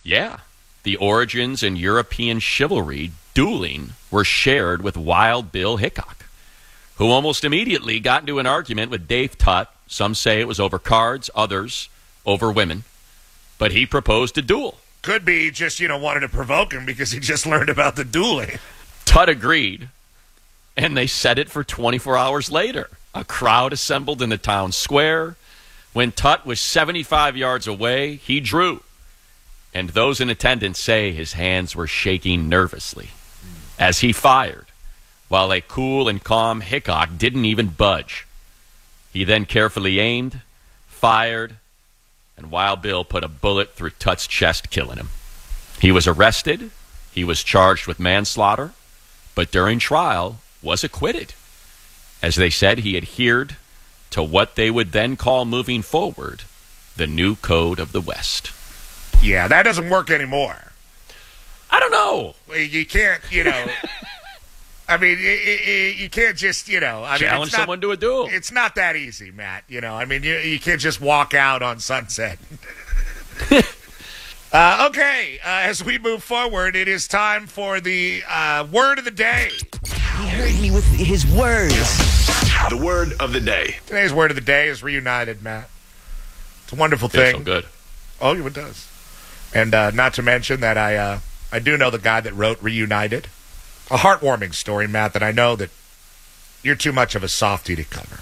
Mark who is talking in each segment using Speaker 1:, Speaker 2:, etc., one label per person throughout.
Speaker 1: Yeah. The origins in European chivalry, dueling, were shared with Wild Bill Hickok, who almost immediately got into an argument with Dave Tutt. Some say it was over cards, others over women. But he proposed a duel.
Speaker 2: Could be he just, wanted to provoke him because he just learned about the dueling.
Speaker 1: Tutt agreed, and they set it for 24 hours later. A crowd assembled in the town square. When Tutt was 75 yards away, he drew. And those in attendance say his hands were shaking nervously as he fired, while a cool and calm Hickok didn't even budge. He then carefully aimed, fired, and Wild Bill put a bullet through Tutt's chest, killing him. He was arrested. He was charged with manslaughter, but during trial was acquitted. As they said, he adhered to what they would then call moving forward the new code of the West.
Speaker 2: Yeah, that doesn't work anymore.
Speaker 1: I don't know.
Speaker 2: You can't, I mean, you can't just,
Speaker 1: challenge someone to a duel.
Speaker 2: It's not that easy, Matt. I mean, you can't just walk out on Sunset. Okay, as we move forward, it is time for the word of the day.
Speaker 3: He heard me with his words.
Speaker 4: The word of the day.
Speaker 2: Today's word of the day is reunited, Matt. It's a wonderful
Speaker 1: Feels
Speaker 2: thing.
Speaker 1: so good.
Speaker 2: Oh, it does. And not to mention that I do know the guy that wrote Reunited. A heartwarming story, Matt, that I know that you're too much of a softie to cover.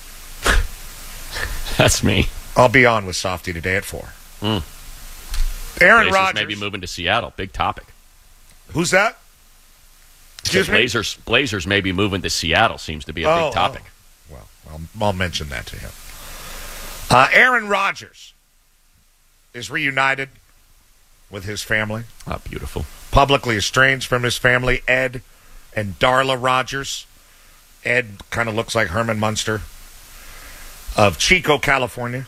Speaker 1: That's me.
Speaker 2: I'll be on with Softie today at 4. Aaron
Speaker 1: Blazers
Speaker 2: Rodgers.
Speaker 1: may be moving to Seattle. Big topic.
Speaker 2: Who's that? Excuse me?
Speaker 1: Blazers may be moving to Seattle. Seems to be a big topic.
Speaker 2: Well, I'll mention that to him. Aaron Rodgers is reunited with his family.
Speaker 1: Oh, beautiful.
Speaker 2: Publicly estranged from his family, Ed and Darla Rodgers. Ed kind of looks like Herman Munster of Chico, California.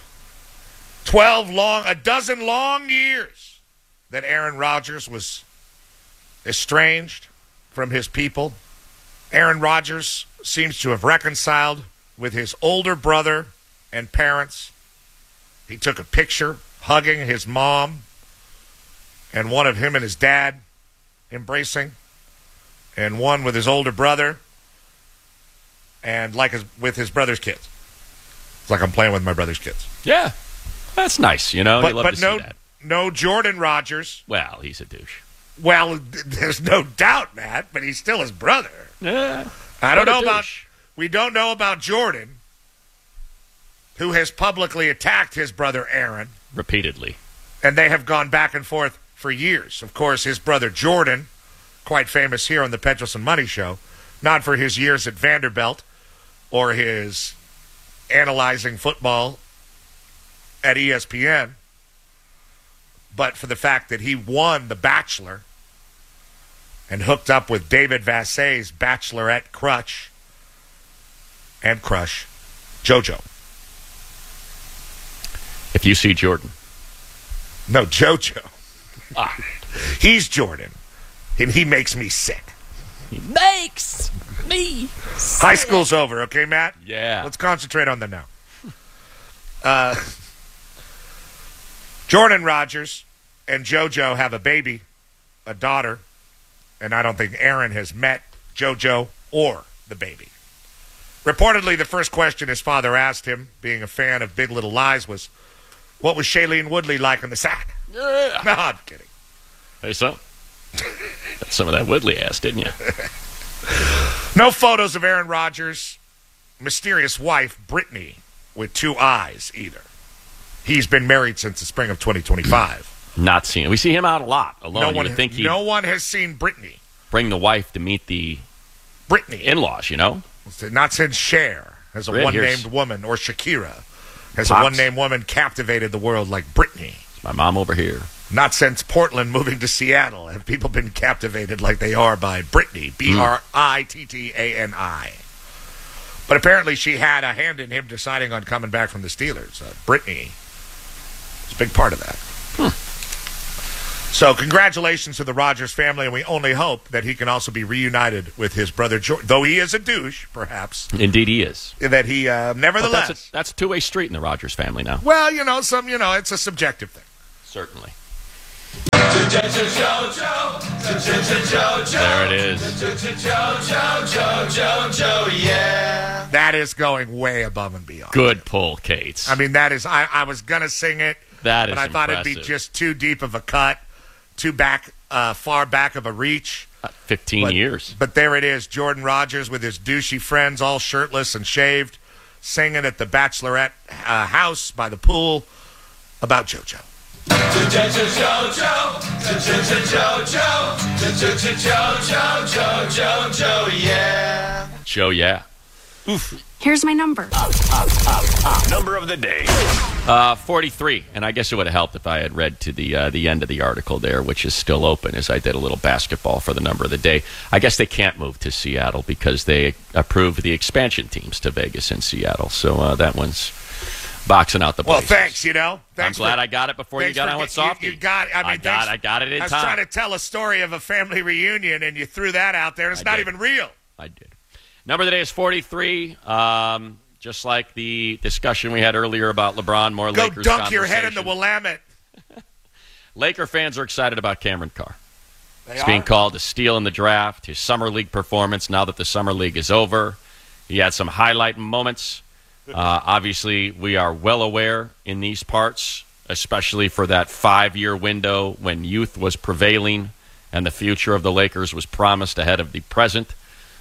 Speaker 2: A dozen long years that Aaron Rodgers was estranged from his people. Aaron Rodgers seems to have reconciled with his older brother and parents. He took a picture hugging his mom and one of him and his dad embracing, and one with his older brother, and with his brother's kids. It's like I'm playing with my brother's kids.
Speaker 1: Yeah, that's nice. You love to see that.
Speaker 2: No Jordan Rodgers.
Speaker 1: Well, he's a douche.
Speaker 2: Well, there's no doubt, Matt, but he's still his brother.
Speaker 1: Yeah,
Speaker 2: we don't know about Jordan, who has publicly attacked his brother Aaron
Speaker 1: repeatedly,
Speaker 2: and they have gone back and forth for years. Of course, his brother Jordan, quite famous here on the Petros and Money Show, not for his years at Vanderbilt or his analyzing football at ESPN, but for the fact that he won The Bachelor and hooked up with David Vassay's bachelorette crush, JoJo.
Speaker 1: If you see Jordan.
Speaker 2: No, JoJo. He's Jordan, and he makes me sick.
Speaker 1: He makes me sick.
Speaker 2: High school's over, okay, Matt?
Speaker 1: Yeah.
Speaker 2: Let's concentrate on the now. Jordan Rodgers and JoJo have a baby, a daughter, and I don't think Aaron has met JoJo or the baby. Reportedly, the first question his father asked him, being a fan of Big Little Lies, was, what was Shailene Woodley like in the sack?
Speaker 1: Yeah.
Speaker 2: No, I'm kidding.
Speaker 1: Hey, so got some of that Woodley ass, didn't you?
Speaker 2: No photos of Aaron Rodgers' mysterious wife, Brittany, with 2 eyes either. He's been married since the spring of 2025.
Speaker 1: Not seen. We see him out a lot alone.
Speaker 2: No one has seen Brittany.
Speaker 1: Bring the wife to meet the in-laws,
Speaker 2: Not since Cher as a one-named woman, or Shakira as a one-named woman captivated the world like Brittany.
Speaker 1: It's my mom over here.
Speaker 2: Not since Portland moving to Seattle have people been captivated like they are by Brittany, Brittani. But apparently she had a hand in him deciding on coming back from the Steelers. Brittany is a big part of that. So congratulations to the Rodgers family, and we only hope that he can also be reunited with his brother Jordan, though he is a douche, perhaps.
Speaker 1: Indeed he is.
Speaker 2: That he, nevertheless...
Speaker 1: That's a two-way street in the Rodgers family now.
Speaker 2: Well, it's a subjective thing.
Speaker 1: Certainly. There it is.
Speaker 4: Yeah.
Speaker 2: That is going way above and beyond.
Speaker 1: Good pull, Kate.
Speaker 2: I mean, that is. I was gonna sing it,
Speaker 1: That is
Speaker 2: but I thought it'd be
Speaker 1: impressive.
Speaker 2: just too deep of a cut, too far back of a reach.
Speaker 1: 15 years.
Speaker 2: But there it is, Jordan Rogers with his douchey friends, all shirtless and shaved, singing at the bachelorette house by the pool about JoJo.
Speaker 4: Yeah.
Speaker 1: Joe, yeah.
Speaker 5: Here's my number.
Speaker 4: Number of the day.
Speaker 1: 43. And I guess it would have helped if I had read to the end of the article there, which is still open, as I did a little basketball for the number of the day. I guess they can't move to Seattle because they approved the expansion teams to Vegas and Seattle. So that one's boxing out the
Speaker 2: Well,
Speaker 1: places.
Speaker 2: thanks,
Speaker 1: I'm
Speaker 2: Thanks
Speaker 1: glad
Speaker 2: for-
Speaker 1: I got it before you
Speaker 2: thanks
Speaker 1: got
Speaker 2: for
Speaker 1: on with
Speaker 2: get- you-
Speaker 1: Softy.
Speaker 2: you got- I mean, thanks-
Speaker 1: I got it in
Speaker 2: I was
Speaker 1: time.
Speaker 2: trying to tell a story of a family reunion, and you threw that out there. It's
Speaker 1: I
Speaker 2: not
Speaker 1: did.
Speaker 2: even real.
Speaker 1: I did. Number of the day is 43. Just like the discussion we had earlier about LeBron, more
Speaker 2: Go
Speaker 1: Lakers
Speaker 2: dunk your head in the
Speaker 1: conversation.
Speaker 2: Willamette.
Speaker 1: Laker fans are excited about Cameron Carr.
Speaker 2: They
Speaker 1: He's being
Speaker 2: are?
Speaker 1: called a steal in the draft. His summer league performance, now that the summer league is over, he had some highlight moments. Obviously, we are well aware in these parts, especially for that 5-year window when youth was prevailing and the future of the Lakers was promised ahead of the present,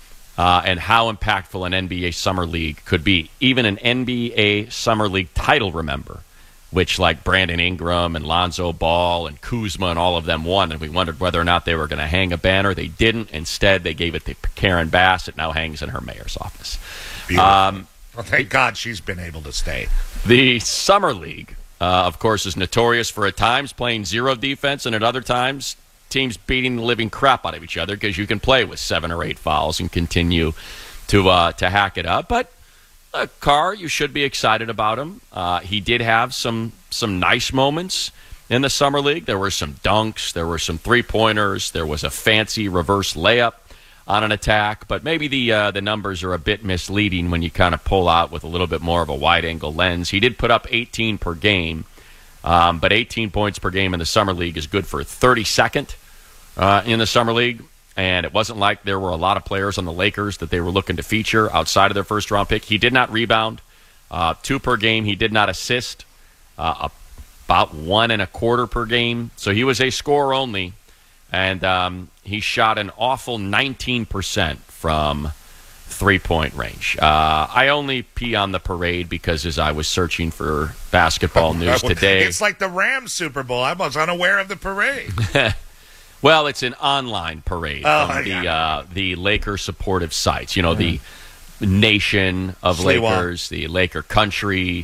Speaker 1: and how impactful an NBA summer league could be. Even an NBA summer league title, remember, which like Brandon Ingram and Lonzo Ball and Kuzma and all of them won, and we wondered whether or not they were going to hang a banner. They didn't. Instead, they gave it to Karen Bass. It now hangs in her mayor's office.
Speaker 2: Beautiful. Well, thank God she's been able to stay.
Speaker 1: The summer league, of course, is notorious for at times playing zero defense and at other times teams beating the living crap out of each other because you can play with 7 or 8 fouls and continue to hack it up. But Carr, you should be excited about him. He did have some nice moments in the summer league. There were some dunks. There were some three-pointers. There was a fancy reverse layup on an attack. But maybe the numbers are a bit misleading when you kind of pull out with a little bit more of a wide-angle lens. He did put up 18 per game, but 18 points per game in the summer league is good for 32nd in the summer league. And it wasn't like there were a lot of players on the Lakers that they were looking to feature outside of their first-round pick. He did not rebound. 2 per game. He did not assist. About 1.25 per game. So he was a scorer only. And he shot an awful 19% from three-point range. I only pee on the parade because as I was searching for basketball news today...
Speaker 2: It's like the Rams Super Bowl. I was unaware of the parade.
Speaker 1: Well, it's an online parade from
Speaker 2: yeah.
Speaker 1: the Laker supportive sites. You know, the Nation of
Speaker 2: Sliwa.
Speaker 1: Lakers, the Laker Country,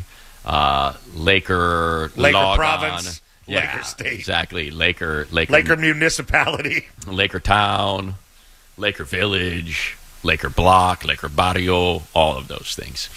Speaker 1: Laker Log
Speaker 2: Province,
Speaker 1: On.
Speaker 2: Laker State.
Speaker 1: Exactly. Laker
Speaker 2: Municipality.
Speaker 1: Laker Town, Laker Village, Laker Block, Laker Barrio, all of those things.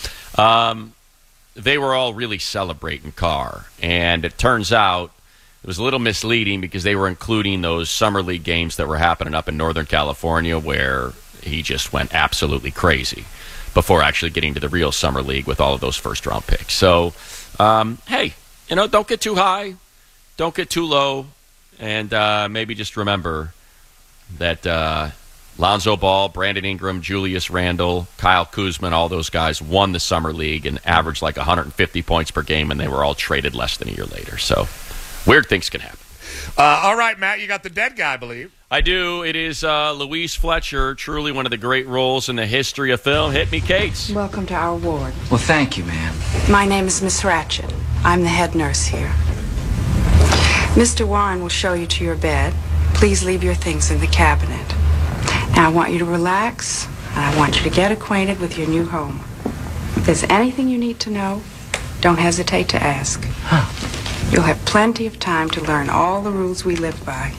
Speaker 1: They were all really celebrating Carr, and it turns out it was a little misleading because they were including those summer league games that were happening up in Northern California where he just went absolutely crazy before actually getting to the real summer league with all of those first-round picks. So, hey, don't get too high, don't get too low, and maybe just remember that Lonzo Ball, Brandon Ingram, Julius Randle, Kyle Kuzma, all those guys won the summer league and averaged like 150 points per game, and they were all traded less than a year later. So weird things can happen.
Speaker 2: All right, Matt, you got the dead guy, I believe.
Speaker 1: I do. It is Louise Fletcher, truly one of the great roles in the history of film. Hit me, Kate.
Speaker 6: Welcome to our ward.
Speaker 3: Well, thank you, ma'am.
Speaker 6: My name is Miss Ratchet. I'm the head nurse here. Mr. Warren will show you to your bed. Please leave your things in the cabinet. Now, I want you to relax, and I want you to get acquainted with your new home. If there's anything you need to know, don't hesitate to ask. You'll have plenty of time to learn all the rules we live by.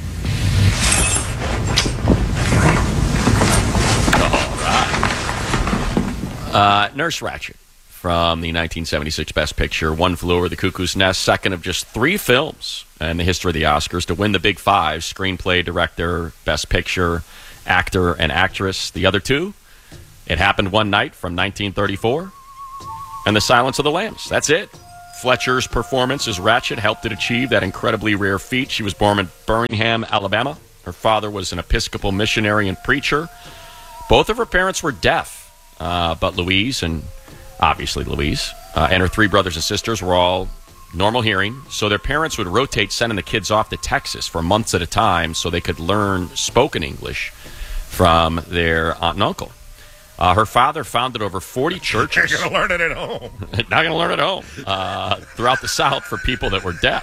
Speaker 1: Nurse Ratchet from the 1976 Best Picture, One Flew Over the Cuckoo's Nest, second of just 3 films in the history of the Oscars to win the Big Five: screenplay, director, Best Picture, actor, and actress. The other 2, It Happened One Night from 1934, and The Silence of the Lambs. That's it. Fletcher's performance as Ratchet helped it achieve that incredibly rare feat. She was born in Birmingham, Alabama. Her father was an Episcopal missionary and preacher. Both of her parents were deaf, but Louise, and her 3 brothers and sisters were all normal hearing. So their parents would rotate sending the kids off to Texas for months at a time so they could learn spoken English from their aunt and uncle. Her father founded over 40 churches.
Speaker 2: You're going to learn it at home.
Speaker 1: Not going to learn at home. Throughout the South for people that were deaf.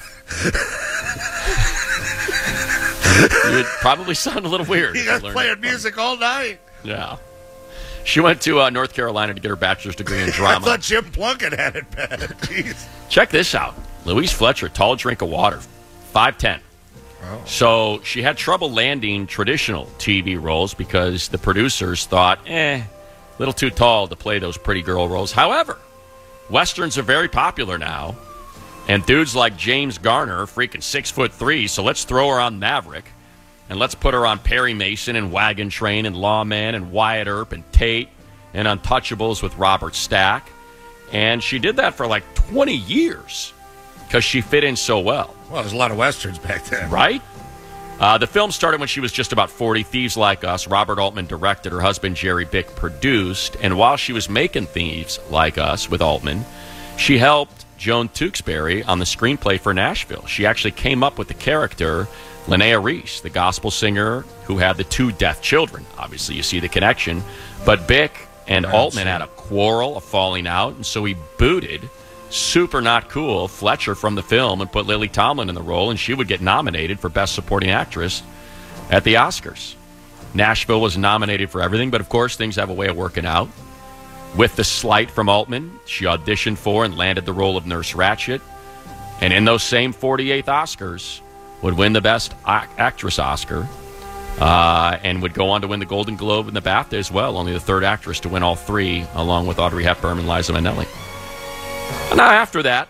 Speaker 1: It would probably sound a little weird.
Speaker 2: You guys playing music all night.
Speaker 1: Yeah. She went to North Carolina to get her bachelor's degree in drama.
Speaker 2: I thought Jim Plunkett had it bad. Jeez.
Speaker 1: Check this out. Louise Fletcher, tall drink of water, 5'10". Oh. So she had trouble landing traditional TV roles because the producers thought, little too tall to play those pretty girl roles. However, Westerns are very popular now, and dudes like James Garner are freaking 6'3", so let's throw her on Maverick, and let's put her on Perry Mason and Wagon Train and Lawman and Wyatt Earp and Tate and Untouchables with Robert Stack. And she did that for like 20 years because she fit in so well.
Speaker 2: Well, there's a lot of Westerns back then.
Speaker 1: Right? The film started when she was just about 40. Thieves Like Us, Robert Altman directed. Her husband, Jerry Bick, produced. And while she was making Thieves Like Us with Altman, she helped Joan Tewksbury on the screenplay for Nashville. She actually came up with the character Linnea Reese, the gospel singer who had the 2 deaf children. Obviously, you see the connection. But Bick and Altman had a quarrel, a falling out, and so he booted super not cool Fletcher from the film and put Lily Tomlin in the role, and she would get nominated for Best Supporting Actress at the Oscars. Nashville was nominated for everything, but of course things have a way of working out. With the slight from Altman, she auditioned for and landed the role of Nurse Ratchet, and in those same 48th Oscars would win the Best Actress Oscar, and would go on to win the Golden Globe and the BAFTA as well, only the 3rd actress to win all 3, along with Audrey Hepburn and Liza Minnelli. Now, after that,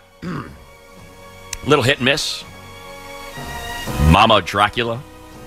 Speaker 1: little hit and miss. Mama Dracula,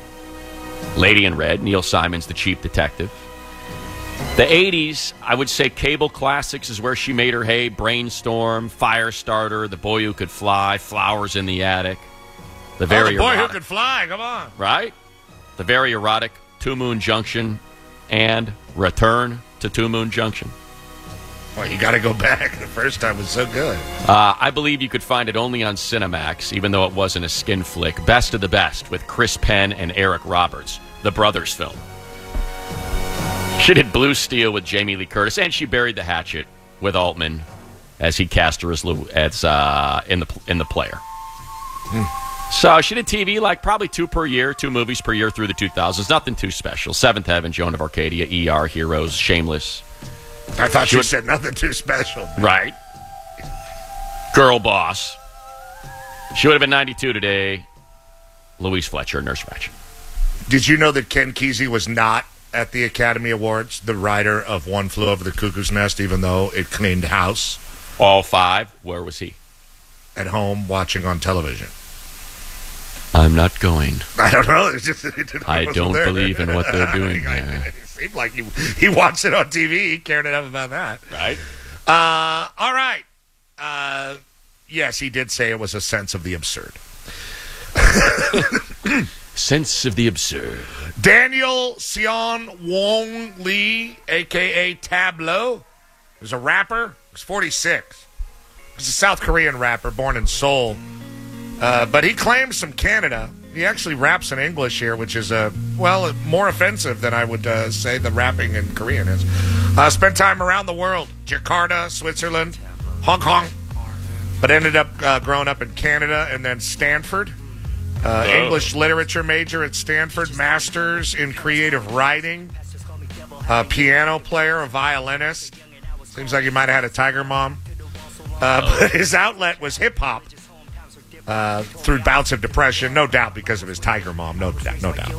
Speaker 1: Lady in Red, Neil Simon's The Cheap Detective. The 80s, I would say cable classics is where she made her hay. Brainstorm, Firestarter, The Boy Who Could Fly, Flowers in the Attic. The Boy
Speaker 2: Who Could Fly, come on.
Speaker 1: Right? The very erotic Two Moon Junction and Return to Two Moon Junction.
Speaker 2: Well, you got to go back. The first time was so good.
Speaker 1: I believe you could find it only on Cinemax, even though it wasn't a skin flick. Best of the Best with Chris Penn and Eric Roberts, the brothers film. She did Blue Steel with Jamie Lee Curtis, and she buried the hatchet with Altman as he cast her as in the Player. So she did TV like probably 2 movies per year through the 2000s. Nothing too special. Seventh Heaven, Joan of Arcadia, ER, Heroes, Shameless.
Speaker 2: I thought you said nothing too special.
Speaker 1: Right. Girl Boss. She would have been 92 today. Louise Fletcher, Nurse Ratchet.
Speaker 2: Did you know that Ken Kesey was not at the Academy Awards, the writer of One Flew Over the Cuckoo's Nest, even though it cleaned house?
Speaker 1: All 5. Where was he?
Speaker 2: At home, watching on television.
Speaker 1: I'm not going.
Speaker 2: I don't know.
Speaker 1: I don't believe in what they're doing there.
Speaker 2: It seemed like he watched it on TV. He cared enough about that.
Speaker 1: Right.
Speaker 2: All right. Yes, he did say it was a sense of the absurd.
Speaker 1: Sense of the absurd.
Speaker 2: Daniel Seon Wong Lee, a.k.a. Tableau, is a rapper. He's 46. He's a South Korean rapper born in Seoul. But he claims from Canada. He actually raps in English here, which is, more offensive than I would say the rapping in Korean is. Spent time around the world. Jakarta, Switzerland, Hong Kong. But ended up growing up in Canada and then Stanford. English literature major at Stanford. Masters in creative writing. Piano player, a violinist. Seems like he might have had a tiger mom. But his outlet was hip-hop. Through bouts of depression, no doubt because of his tiger mom, no doubt.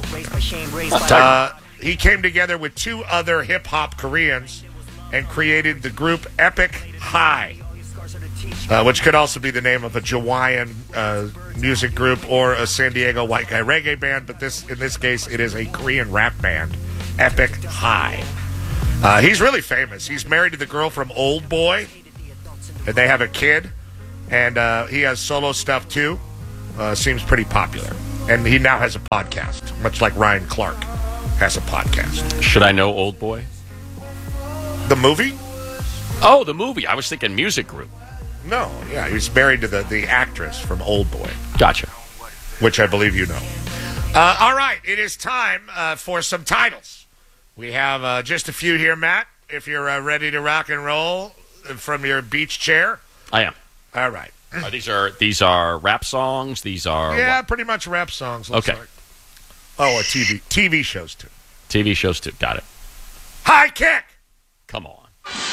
Speaker 2: He came together with 2 other hip-hop Koreans and created the group Epic High, which could also be the name of a Hawaiian music group or a San Diego white guy reggae band, but in this case, it is a Korean rap band, Epic High. He's really famous. He's married to the girl from Old Boy, and they have a kid. And he has solo stuff, too. Seems pretty popular. And he now has a podcast, much like Ryan Clark has a podcast.
Speaker 1: Should I know Old Boy?
Speaker 2: The movie?
Speaker 1: Oh, the movie. I was thinking music group.
Speaker 2: No, yeah, he's married to the actress from Old Boy.
Speaker 1: Gotcha.
Speaker 2: Which I believe you know. All right, it is time for some titles. We have just a few here, Matt, if you're ready to rock and roll from your beach chair.
Speaker 1: I am.
Speaker 2: All right.
Speaker 1: These are rap songs? These are...
Speaker 2: Yeah,
Speaker 1: what?
Speaker 2: pretty much rap songs. Looks
Speaker 1: Okay.
Speaker 2: like. Oh, TV shows, too.
Speaker 1: TV shows, too. Got it.
Speaker 2: High Kick!
Speaker 1: Come on.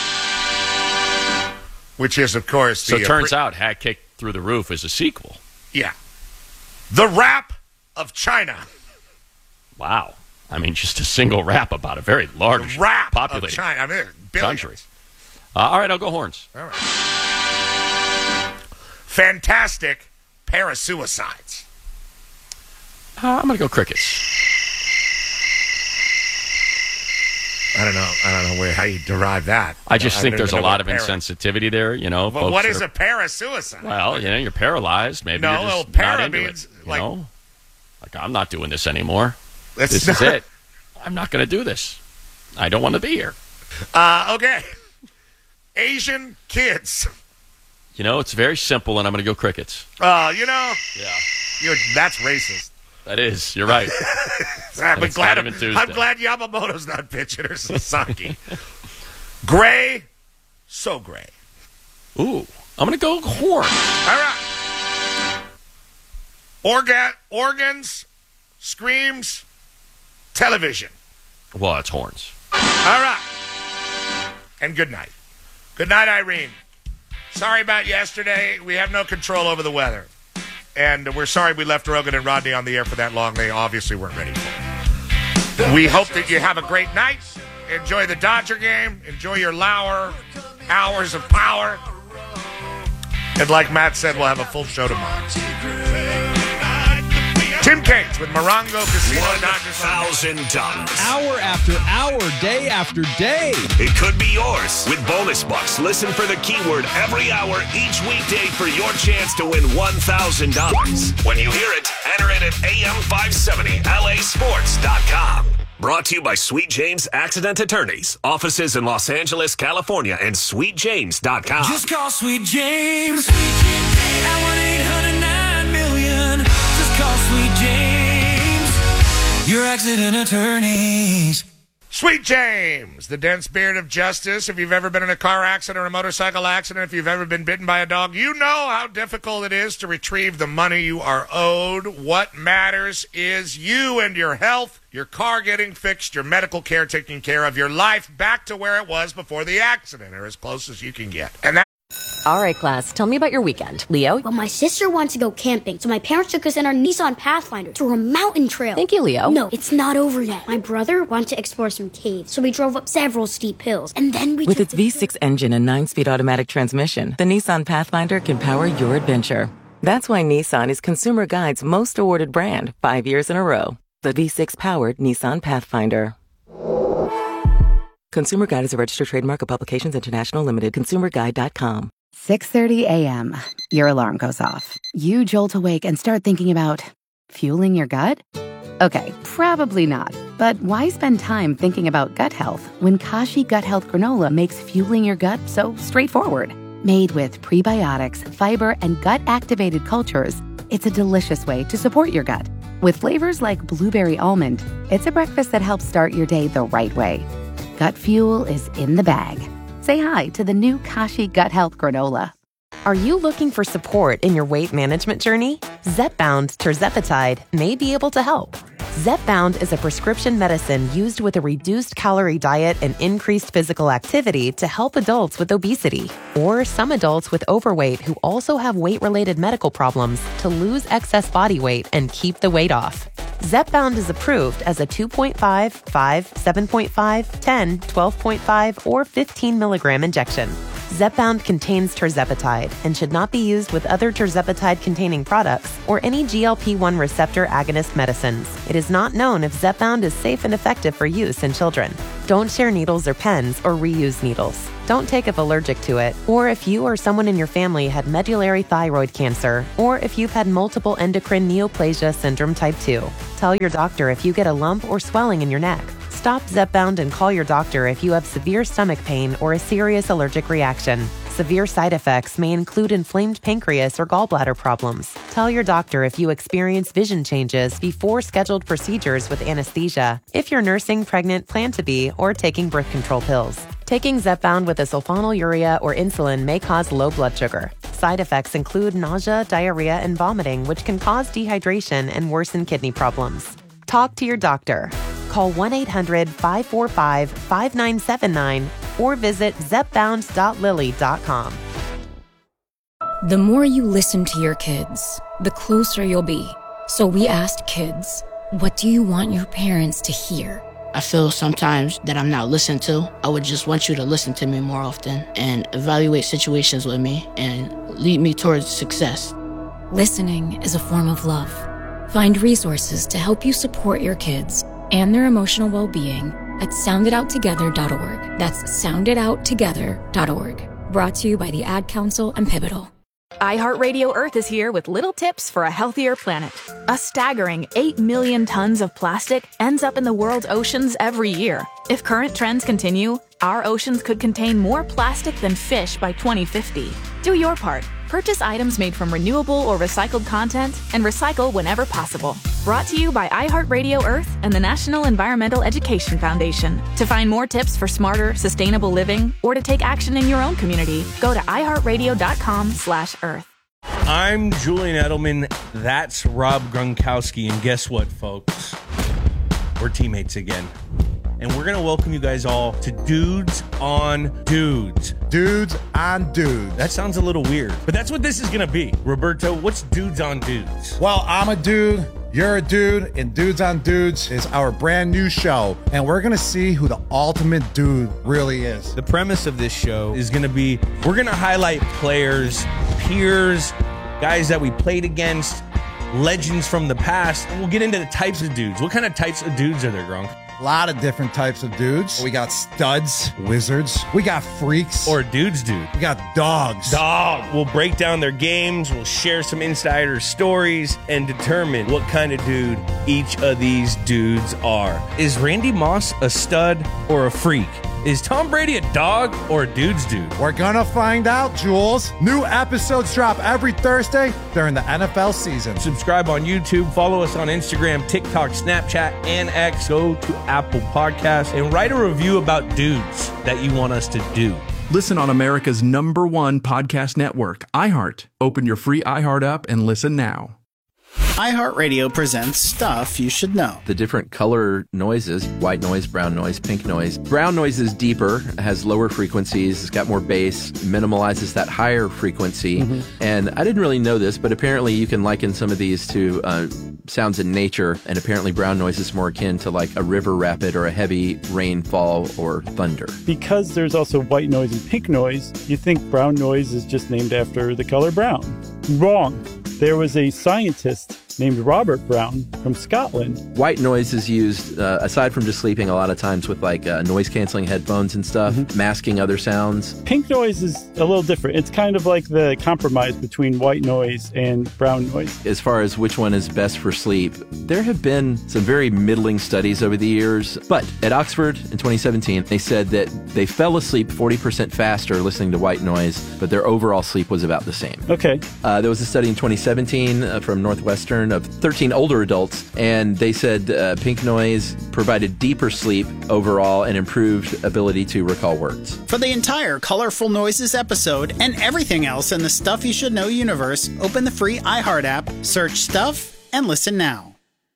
Speaker 2: Which is, of course...
Speaker 1: So it turns out High Kick Through the Roof is a sequel.
Speaker 2: Yeah. The Rap of China.
Speaker 1: Wow. I mean, just a single rap about a very large,
Speaker 2: The Rap
Speaker 1: populated
Speaker 2: of China. I mean, billions.
Speaker 1: country. All right, I'll go horns.
Speaker 2: All right. Fantastic pair of suicides.
Speaker 1: I'm going to go crickets.
Speaker 2: I don't know how you derive that.
Speaker 1: I just think there's a lot of
Speaker 2: insensitivity.
Speaker 1: insensitivity there, you know.
Speaker 2: But what is a pair of suicides?
Speaker 1: Well, you know, you're paralyzed. Maybe
Speaker 2: No,
Speaker 1: you're just
Speaker 2: well,
Speaker 1: not
Speaker 2: para
Speaker 1: into
Speaker 2: means,
Speaker 1: it, you
Speaker 2: like-
Speaker 1: know? Like, I'm not doing this anymore.
Speaker 2: That's
Speaker 1: This is it. I'm not going to do this. I don't want to be here.
Speaker 2: Okay. Asian kids.
Speaker 1: You know, it's very simple, and I'm going to go crickets.
Speaker 2: Yeah. That's racist.
Speaker 1: That is. You're right.
Speaker 2: I'm
Speaker 1: it's
Speaker 2: glad,
Speaker 1: not even Tuesday.
Speaker 2: I'm glad Yamamoto's not pitching or Sasaki. Gray. So gray.
Speaker 1: Ooh. I'm going to go horn.
Speaker 2: All right. Organs. Screams. Television.
Speaker 1: Well, it's horns.
Speaker 2: All right. And good night. Good night, Irene. Sorry about yesterday. We have no control over the weather. And we're sorry we left Rogan and Rodney on the air for that long. They obviously weren't ready for it. We hope that you have a great night. Enjoy the Dodger game. Enjoy your Lauer hours of power. And like Matt said, we'll have a full show tomorrow. Tim Cates with Morongo Casino Dodger
Speaker 4: $1,000.
Speaker 7: Hour after hour, day after day.
Speaker 4: It could be yours. With bonus bucks, listen for the keyword every hour each weekday for your chance to win $1,000. When you hear it, enter it at AM570LAsports.com. Brought to you by Sweet James Accident Attorneys. Offices in Los Angeles, California, and SweetJames.com.
Speaker 8: Just call Sweet James. At 1-800-9-million. Just call Sweet James. Your accident attorneys.
Speaker 2: Sweet James, the dense beard of justice. If you've ever been in a car accident or a motorcycle accident, if you've ever been bitten by a dog, you know how difficult it is to retrieve the money you are owed. What matters is you and your health, your car getting fixed, your medical care taken care of, your life back to where it was before the accident, or as close as you can get. And that.
Speaker 9: All right, class, tell me about your weekend. Leo?
Speaker 10: Well, my sister wants to go camping, so my parents took us in our Nissan Pathfinder to a mountain trail.
Speaker 9: Thank you, Leo.
Speaker 10: No, it's not over yet. My brother wanted to explore some caves, so we drove up several steep hills, and then we
Speaker 11: With its V6 engine and 9-speed automatic transmission, the Nissan Pathfinder can power your adventure. That's why Nissan is Consumer Guide's most awarded brand 5 years in a row. The V6-powered Nissan Pathfinder. Consumer Guide is a registered trademark of Publications International Limited. ConsumerGuide.com.
Speaker 12: 6:30 a.m. Your alarm goes off. You jolt awake and start thinking about fueling your gut? Okay, probably not. But why spend time thinking about gut health when Kashi Gut Health Granola makes fueling your gut so straightforward? Made with prebiotics, fiber, and gut-activated cultures, it's a delicious way to support your gut. With flavors like blueberry almond, it's a breakfast that helps start your day the right way. Gut fuel is in the bag. Say hi to the new Kashi Gut Health Granola.
Speaker 9: Are you looking for support in your weight management journey? Zepbound tirzepatide may be able to help. Zepbound is a prescription medicine used with a reduced calorie diet and increased physical activity to help adults with obesity, or some adults with overweight who also have weight-related medical problems to lose excess body weight and keep the weight off. Zepbound is approved as a 2.5, 5, 7.5, 10, 12.5, or 15 milligram injection. Zepbound contains tirzepatide and should not be used with other tirzepatide-containing products or any GLP-1 receptor agonist medicines. It is not known if Zepbound is safe and effective for use in children. Don't share needles or pens or reuse needles. Don't take if allergic to it, or if you or someone in your family had medullary thyroid cancer, or if you've had multiple endocrine neoplasia syndrome type 2. Tell your doctor if you get a lump or swelling in your neck. Stop Zepbound and call your doctor if you have severe stomach pain or a serious allergic reaction. Severe side effects may include inflamed pancreas or gallbladder problems. Tell your doctor if you experience vision changes before scheduled procedures with anesthesia, if you're nursing, pregnant, plan to be, or taking birth control pills. Taking Zepbound with a sulfonylurea or insulin may cause low blood sugar. Side effects include nausea, diarrhea, and vomiting, which can cause dehydration and worsen kidney problems. Talk to your doctor. Call 1-800-545-5979 or visit zepbound.lilly.com.
Speaker 13: The more you listen to your kids, the closer you'll be. So we asked kids, what do you want your parents to hear?
Speaker 14: I feel sometimes that I'm not listened to. I would just want you to listen to me more often and evaluate situations with me and lead me towards success.
Speaker 13: Listening is a form of love. Find resources to help you support your kids and their emotional well-being at sounditouttogether.org. That's sounditouttogether.org. Brought to you by the Ad Council and Pivotal.
Speaker 15: iHeartRadio Earth is here with little tips for a healthier planet. A staggering 8 million tons of plastic ends up in the world's oceans every year. If current trends continue, our oceans could contain more plastic than fish by 2050. Do your part. Purchase items made from renewable or recycled content and recycle whenever possible. Brought to you by iHeartRadio Earth and the National Environmental Education Foundation. To find more tips for smarter, sustainable living or to take action in your own community, go to iHeartRadio.com/Earth.
Speaker 16: I'm Julian Edelman. That's Rob Gronkowski. And guess what, folks? We're teammates again. And we're going to welcome you guys all to Dudes on Dudes.
Speaker 17: Dudes on Dudes.
Speaker 16: That sounds a little weird, but that's what this is going to be. Roberto, what's Dudes on Dudes?
Speaker 17: Well, I'm a dude, you're a dude, and Dudes on Dudes is our brand new show. And we're going to see who the ultimate dude really is.
Speaker 16: The premise of this show is going to be, we're going to highlight players, peers, guys that we played against, legends from the past. And we'll get into the types of dudes. What kind of types of dudes are there, Gronk?
Speaker 17: A lot of different types of dudes. We got studs, wizards. We got freaks.
Speaker 16: Or dudes, dude.
Speaker 17: We got dogs.
Speaker 16: We'll break down their games. We'll share some insider stories and determine what kind of dude each of these dudes are. Is Randy Moss a stud or a freak? Is Tom Brady a dog or a dude's dude?
Speaker 17: We're gonna find out, Jules. New episodes drop every Thursday during the NFL season.
Speaker 16: Subscribe on YouTube, follow us on Instagram, TikTok, Snapchat, and X. Go to Apple Podcasts and write a review about dudes that you want us to do.
Speaker 18: Listen on America's #1 podcast network, iHeart. Open your free iHeart app and listen now.
Speaker 19: iHeartRadio presents Stuff You Should Know.
Speaker 20: The different color noises, white noise, brown noise, pink noise. Brown noise is deeper, has lower frequencies, it's got more bass, minimalizes that higher frequency. And I didn't really know this, but apparently you can liken some of these to sounds in nature, and apparently brown noise is more akin to like a river rapid or a heavy rainfall or thunder.
Speaker 21: Because there's also white noise and pink noise, you think brown noise is just named after the color brown. Wrong. There was a scientist named Robert Brown from Scotland.
Speaker 20: White noise is used, aside from just sleeping, a lot of times with like noise-canceling headphones and stuff, masking other sounds.
Speaker 21: Pink noise is a little different. It's kind of like the compromise between white noise and brown noise.
Speaker 20: As far as which one is best for sleep, there have been some very middling studies over the years. But at Oxford in 2017, they said that they fell asleep 40% faster listening to white noise, but their overall sleep was about the same.
Speaker 21: Okay.
Speaker 20: There was a study in 2017 from Northwestern of 13 older adults, and they said pink noise provided deeper sleep overall and improved ability to recall words.
Speaker 19: For the entire Colorful Noises episode and everything else in the Stuff You Should Know universe, open the free iHeart app, search Stuff, and listen now.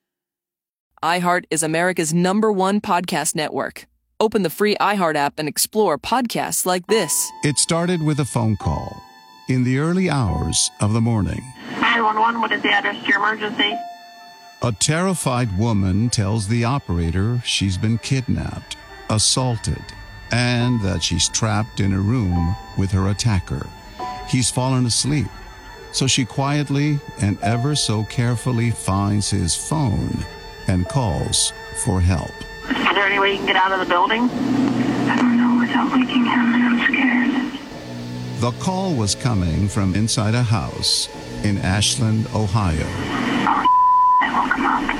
Speaker 22: iHeart is America's #1 podcast network. Open the free iHeart app and explore podcasts like this.
Speaker 23: It started with a phone call in the early hours of the morning.
Speaker 24: 911, what is the address to your emergency?
Speaker 23: A terrified woman tells the operator she's been kidnapped, assaulted, and that she's trapped in a room with her attacker. He's fallen asleep, so she quietly and ever so carefully finds his phone and calls for help.
Speaker 24: Is there any way you can get out of the building? I don't know. Stop waking him. I'm scared.
Speaker 23: The call was coming from inside a house in Ashland, Ohio.
Speaker 24: I woke him up.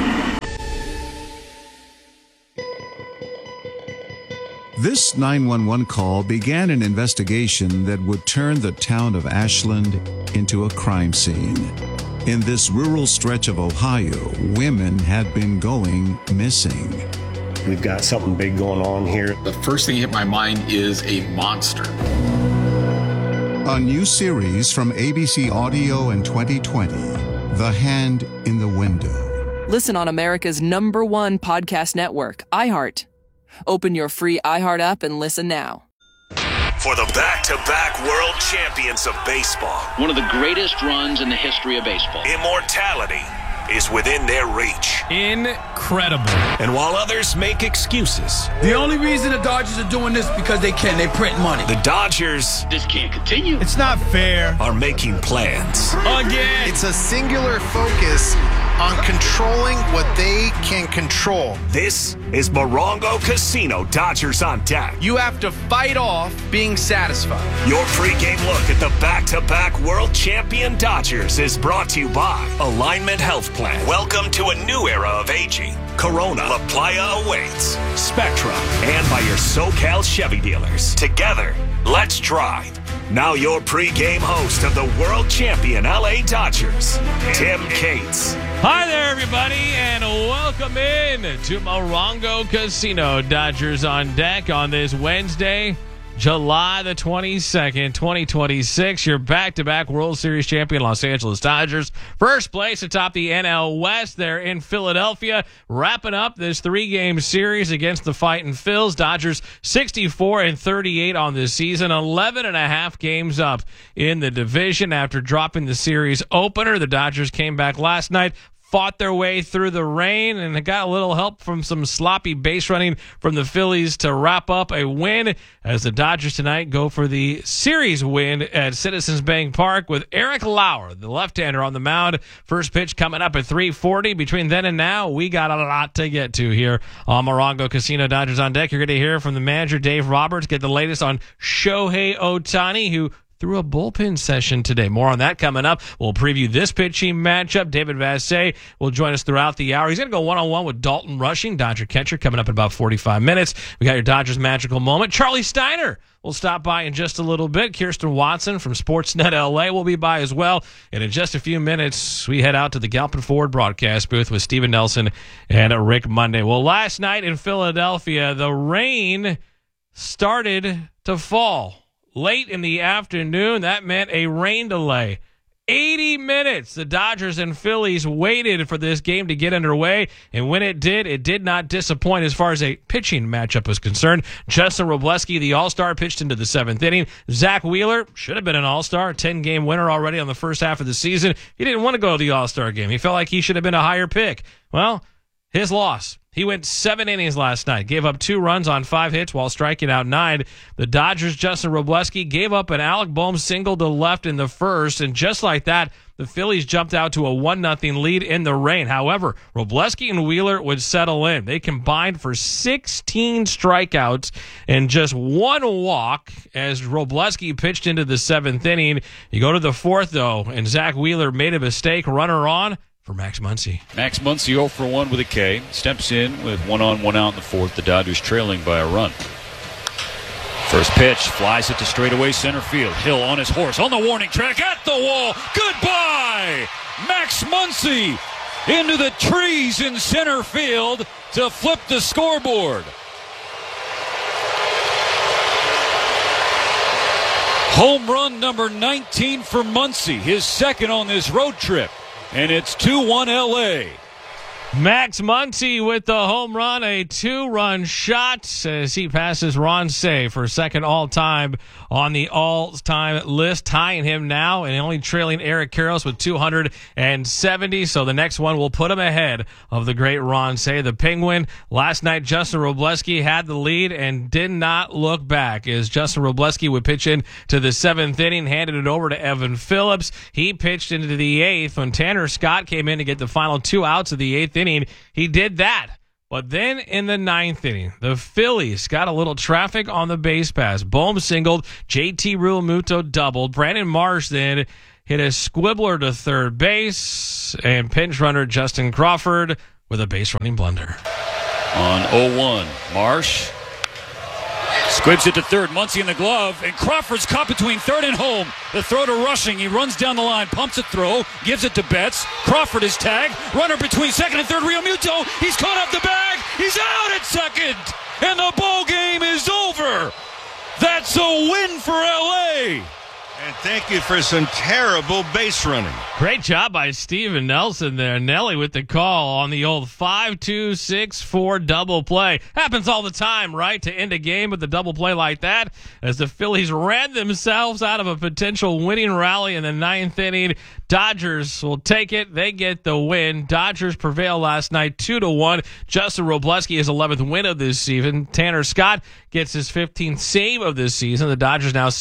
Speaker 23: This 911 call began an investigation that would turn the town of Ashland into a crime scene. In this rural stretch of Ohio, women had been going missing.
Speaker 1: We've got something big going on here.
Speaker 3: The first thing that hit my mind is a monster.
Speaker 23: A new series from ABC Audio in 2020, The Hand in the Window.
Speaker 22: Listen on America's #1 podcast network, iHeart. Open your free iHeart app and listen now.
Speaker 4: For the back-to-back world champions of baseball.
Speaker 5: One of the greatest runs in the history of baseball.
Speaker 4: Immortality is within their reach.
Speaker 6: Incredible.
Speaker 4: And while others make excuses,
Speaker 25: the only reason the Dodgers are doing this because they can. They print money.
Speaker 4: The Dodgers...
Speaker 5: This can't continue.
Speaker 6: It's not fair.
Speaker 4: ...are making plans.
Speaker 6: Again.
Speaker 26: It's a singular focus on controlling what they can control.
Speaker 4: This is Morongo Casino Dodgers on Deck.
Speaker 26: You have to fight off being satisfied.
Speaker 4: Your pregame look at the back-to-back world champion Dodgers is brought to you by Alignment Health Plan. Welcome to a new era of aging. Corona, La Playa awaits, Spectra, and by your SoCal Chevy dealers. Together, let's drive. Now your pregame host of the world champion LA Dodgers, Tim Cates.
Speaker 6: Hi there, everybody, and welcome in to Morongo Casino. Dodgers on Deck on this Wednesday, July the 22nd, 2026. Your back-to-back World Series champion Los Angeles Dodgers. First place atop the NL West. They're in Philadelphia, wrapping up this 3-game series against the Fightin' Phils. Dodgers 64-38 on this season, 11.5 games up in the division after dropping the series opener. The Dodgers came back last night, fought their way through the rain, and got a little help from some sloppy base running from the Phillies to wrap up a win as the Dodgers tonight go for the series win at Citizens Bank Park with Eric Lauer, the left-hander, on the mound. First pitch coming up at 3:40. Between then and now, we got a lot to get to here on Morongo Casino. Dodgers on Deck. You're going to hear from the manager, Dave Roberts, get the latest on Shohei Ohtani, who through a bullpen session today. More on that coming up. We'll preview this pitching matchup. David Vassegh will join us throughout the hour. He's going to go one-on-one with Dalton Rushing, Dodger catcher, coming up in about 45 minutes. We got your Dodgers magical moment. Charlie Steiner will stop by in just a little bit. Kirsten Watson from Sportsnet LA will be by as well. And in just a few minutes, we head out to the Galpin Ford broadcast booth with Steven Nelson and Rick Monday. Well, last night in Philadelphia, the rain started to fall. Late in the afternoon, that meant a rain delay. 80 minutes the Dodgers and Phillies waited for this game to get underway, and when it did not disappoint as far as a pitching matchup was concerned. Justin Robleski, the All-Star, pitched into the 7th inning. Zach Wheeler should have been an All-Star, 10-game winner already on the first half of the season. He didn't want to go to the All-Star game. He felt like he should have been a higher pick. Well, his loss. He went 7 innings last night, gave up 2 runs on 5 hits while striking out 9. The Dodgers' Justin Robleski gave up an Alec Bohm single to left in the first, and just like that, the Phillies jumped out to a 1-0 lead in the rain. However, Robleski and Wheeler would settle in. They combined for 16 strikeouts and just 1 walk as Robleski pitched into the 7th inning. You go to the 4th, though, and Zach Wheeler made a mistake. Runner on for Max Muncy.
Speaker 27: Max Muncy 0 for 1 with a K. Steps in with 1 on, 1 out in the 4th. The Dodgers trailing by a run. First pitch, flies it to straightaway center field. Hill on his horse, on the warning track, at the wall. Goodbye! Max Muncy into the trees in center field to flip the scoreboard. Home run number 19 for Muncy, his second on this road trip. And it's 2-1 LA.
Speaker 6: Max Muncy with the home run, a 2-run shot as he passes Ron Cey for second all-time on the all-time list, tying him now and only trailing Eric Karros with 270. So the next one will put him ahead of the great Ron Cey, the Penguin. Last night, Justin Robleski had the lead and did not look back as Justin Robleski would pitch in to the 7th inning, handed it over to Evan Phillips. He pitched into the 8th when Tanner Scott came in to get the final 2 outs of the 8th inning. He did that, But then in the ninth inning, the Phillies got a little traffic on the base pass. Bohm singled, JT Realmuto doubled. Brandon Marsh then hit a squibbler to third base, and pinch runner Justin Crawford with a base running blunder.
Speaker 27: On 0-1, Marsh squibs it to third. Muncy in the glove, and Crawford's caught between third and home. The throw to Rushing. He runs down the line, pumps a throw, gives it to Betts. Crawford is tagged. Runner between second and third. Realmuto. He's caught up the bag. He's out at second, and the ball game is over. That's a win for LA.
Speaker 2: And thank you for some terrible base running.
Speaker 6: Great job by Steven Nelson there. Nelly with the call on the old 5-2-6-4 double play. Happens all the time, right? To end a game with a double play like that, as the Phillies ran themselves out of a potential winning rally in the ninth inning. Dodgers will take it. They get the win. Dodgers prevail last night 2-1. Justin Robleski, his 11th win of this season. Tanner Scott gets his 15th save of this season. The Dodgers now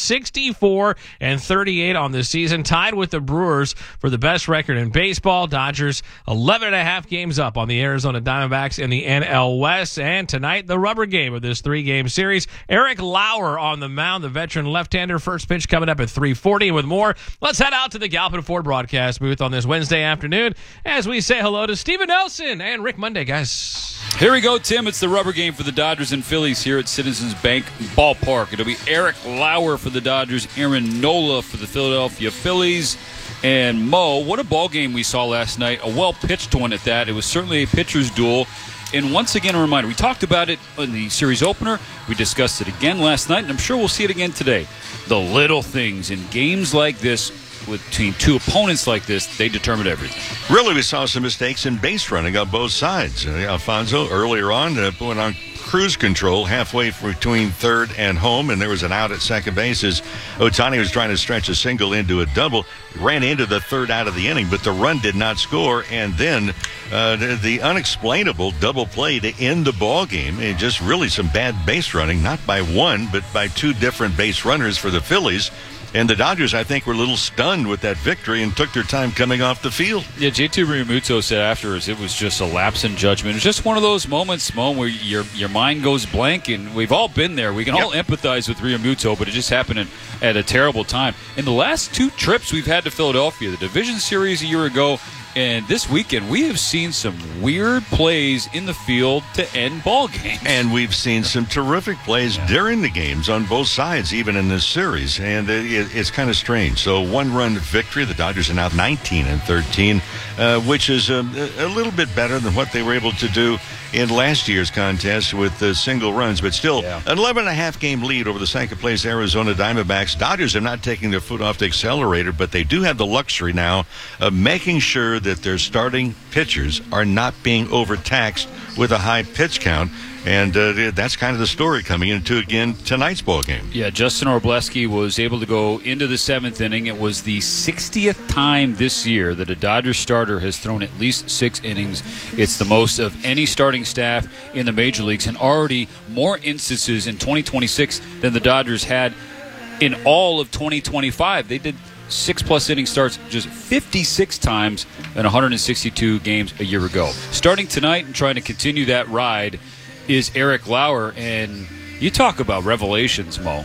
Speaker 6: 64-38 on the season, tied with the Brewers for the best record in baseball. Dodgers 11.5 games up on the Arizona Diamondbacks in the NL West. And tonight, the rubber game of this 3-game series. Eric Lauer on the mound, the veteran left-hander. First pitch coming up at 3:40. And with more, let's head out to the Galpin Ford broadcast booth on this Wednesday afternoon as we say hello to Steven Nelson and Rick Monday, guys.
Speaker 27: Here we go, Tim. It's the rubber game for the Dodgers and Phillies here at Citizens Bank Ballpark. It'll be Eric Lauer for the Dodgers, Aaron Nola for the Philadelphia Phillies. And Mo, what a ball game we saw last night. A well-pitched one at that. It was certainly a pitcher's duel. And once again, a reminder, we talked about it in the series opener. We discussed it again last night, and I'm sure we'll see it again today. The little things in games like this, between two opponents like this, they determine everything.
Speaker 2: Really, we saw some mistakes in base running on both sides. Alfonso earlier on went on cruise control halfway between third and home, and there was an out at second base as Ohtani was trying to stretch a single into a double. Ran into the third out of the inning, but the run did not score, and then the unexplainable double play to end the ball game. And just really some bad base running, not by one, but by two different base runners for the Phillies. And the Dodgers, I think, were a little stunned with that victory and took their time coming off the field.
Speaker 27: Yeah, JT Realmuto said afterwards it was just a lapse in judgment. It's just one of those moments, Mo, where your mind goes blank, and we've all been there. We can all empathize with Realmuto, but it just happened at a terrible time. In the last two trips we've had to Philadelphia, the division series a year ago and this weekend, we have seen some weird plays in the field to end ball games.
Speaker 2: And we've seen some terrific plays during the games on both sides, even in this series. And it's kind of strange. So one-run victory. The Dodgers are now 19-13, which is a little bit better than what they were able to do in last year's contest with single runs. But still, an 11.5-game lead over the second-place Arizona Diamondbacks. Dodgers are not taking their foot off the accelerator, but they do have the luxury now of making sure that their starting pitchers are not being overtaxed with a high pitch count. And that's kind of the story coming into, again, tonight's ball game.
Speaker 27: Yeah, Justin Robleski was able to go into the seventh inning. It was the 60th time this year that a Dodgers starter has thrown at least 6 innings. It's the most of any starting staff in the major leagues, and already more instances in 2026 than the Dodgers had in all of 2025. They did 6+ inning starts just 56 times in 162 games a year ago. Starting tonight and trying to continue that ride is Eric Lauer, and you talk about revelations, Mo.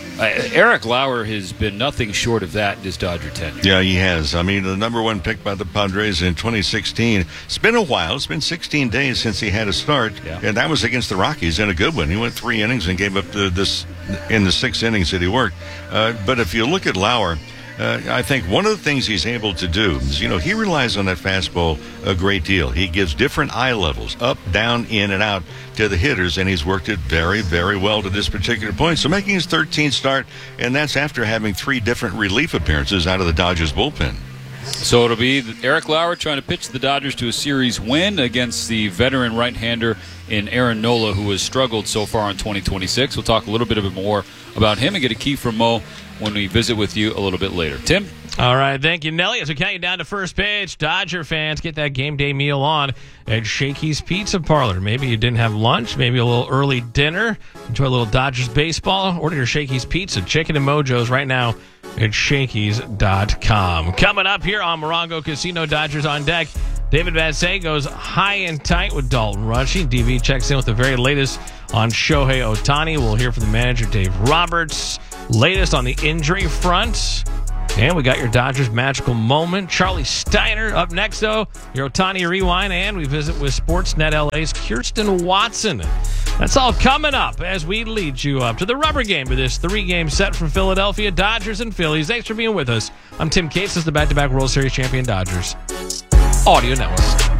Speaker 27: Eric Lauer has been nothing short of that in his Dodger tenure.
Speaker 2: Yeah, he has. I mean, the number one pick by the Padres in 2016. It's been a while. It's been 16 days since he had a start, and that was against the Rockies in a good one. He went 3 innings and gave up this in the 6 innings that he worked. But if you look at Lauer, I think one of the things he's able to do is, he relies on that fastball a great deal. He gives different eye levels, up, down, in, and out to the hitters, and he's worked it very, very well to this particular point. So making his 13th start, and that's after having 3 different relief appearances out of the Dodgers bullpen.
Speaker 27: So it'll be Eric Lauer trying to pitch the Dodgers to a series win against the veteran right-hander in Aaron Nola, who has struggled so far in 2026. We'll talk a little bit more about him and get a key from Mo when we visit with you a little bit later. Tim?
Speaker 6: All right, thank you, Nelly. As we count you down to first pitch, Dodger fans, get that game day meal on at Shakey's Pizza Parlor. Maybe you didn't have lunch, maybe a little early dinner. Enjoy a little Dodgers baseball. Order your Shakey's Pizza, Chicken and Mojo's right now at Shakey's.com. Coming up here on Morongo Casino, Dodgers on Deck. David Vassegh goes high and tight with Dalton Rushing. DV checks in with the very latest on Shohei Ohtani. We'll hear from the manager, Dave Roberts. Latest on the injury front. And we got your Dodgers magical moment. Charlie Steiner up next, though. Your Ohtani Rewind. And we visit with Sportsnet LA's Kirsten Watson. That's all coming up as we lead you up to the rubber game of this 3-game set from Philadelphia, Dodgers and Phillies. Thanks for being with us. I'm Tim Cates. This is the back-to-back World Series champion Dodgers Audio Network.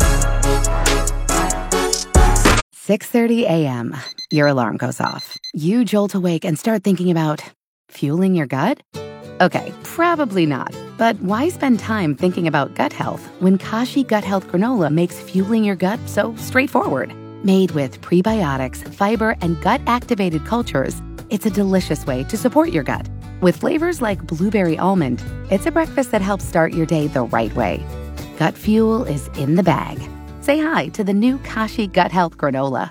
Speaker 7: 6:30 a.m. Your alarm goes off. You jolt awake and start thinking about fueling your gut? Okay, probably not. But why spend time thinking about gut health when Kashi Gut Health Granola makes fueling your gut so straightforward? Made with prebiotics, fiber, and gut-activated cultures, it's a delicious way to support your gut. With flavors like blueberry almond, it's a breakfast that helps start your day the right way. Gut fuel is in the bag. Say hi to the new Kashi Gut Health Granola.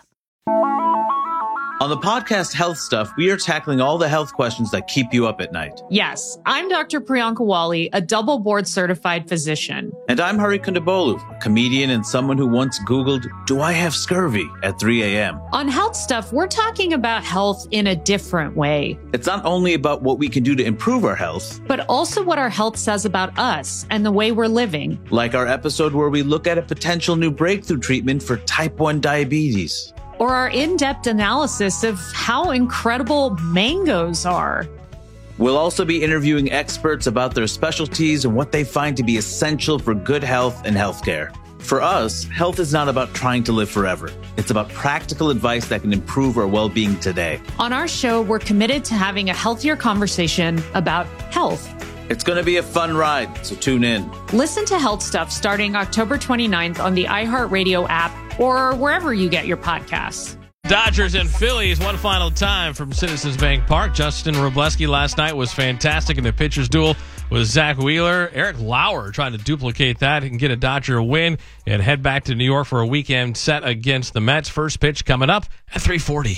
Speaker 8: On the podcast Health Stuff, we are tackling all the health questions that keep you up at night.
Speaker 9: Yes, I'm Dr. Priyanka Wali, a double board certified physician.
Speaker 8: And I'm Hari Kondabolu, a comedian and someone who once Googled, "Do I have scurvy?" at 3 a.m.
Speaker 9: On Health Stuff, we're talking about health in a different way.
Speaker 8: It's not only about what we can do to improve our health,
Speaker 9: but also what our health says about us and the way we're living.
Speaker 8: Like our episode where we look at a potential new breakthrough treatment for type 1 diabetes.
Speaker 9: Or our in-depth analysis of how incredible mangoes are.
Speaker 8: We'll also be interviewing experts about their specialties and what they find to be essential for good health and healthcare. For us, health is not about trying to live forever. It's about practical advice that can improve our well-being today.
Speaker 9: On our show, we're committed to having a healthier conversation about health.
Speaker 8: It's going to be a fun ride, so tune in.
Speaker 9: Listen to Health Stuff starting October 29th on the iHeartRadio app or wherever you get your podcasts.
Speaker 6: Dodgers and Phillies one final time from Citizens Bank Park. Justin Wrobleski last night was fantastic in the pitcher's duel with Zach Wheeler. Eric Lauer trying to duplicate that and get a Dodger win and head back to New York for a weekend set against the Mets. First pitch coming up at 3:40.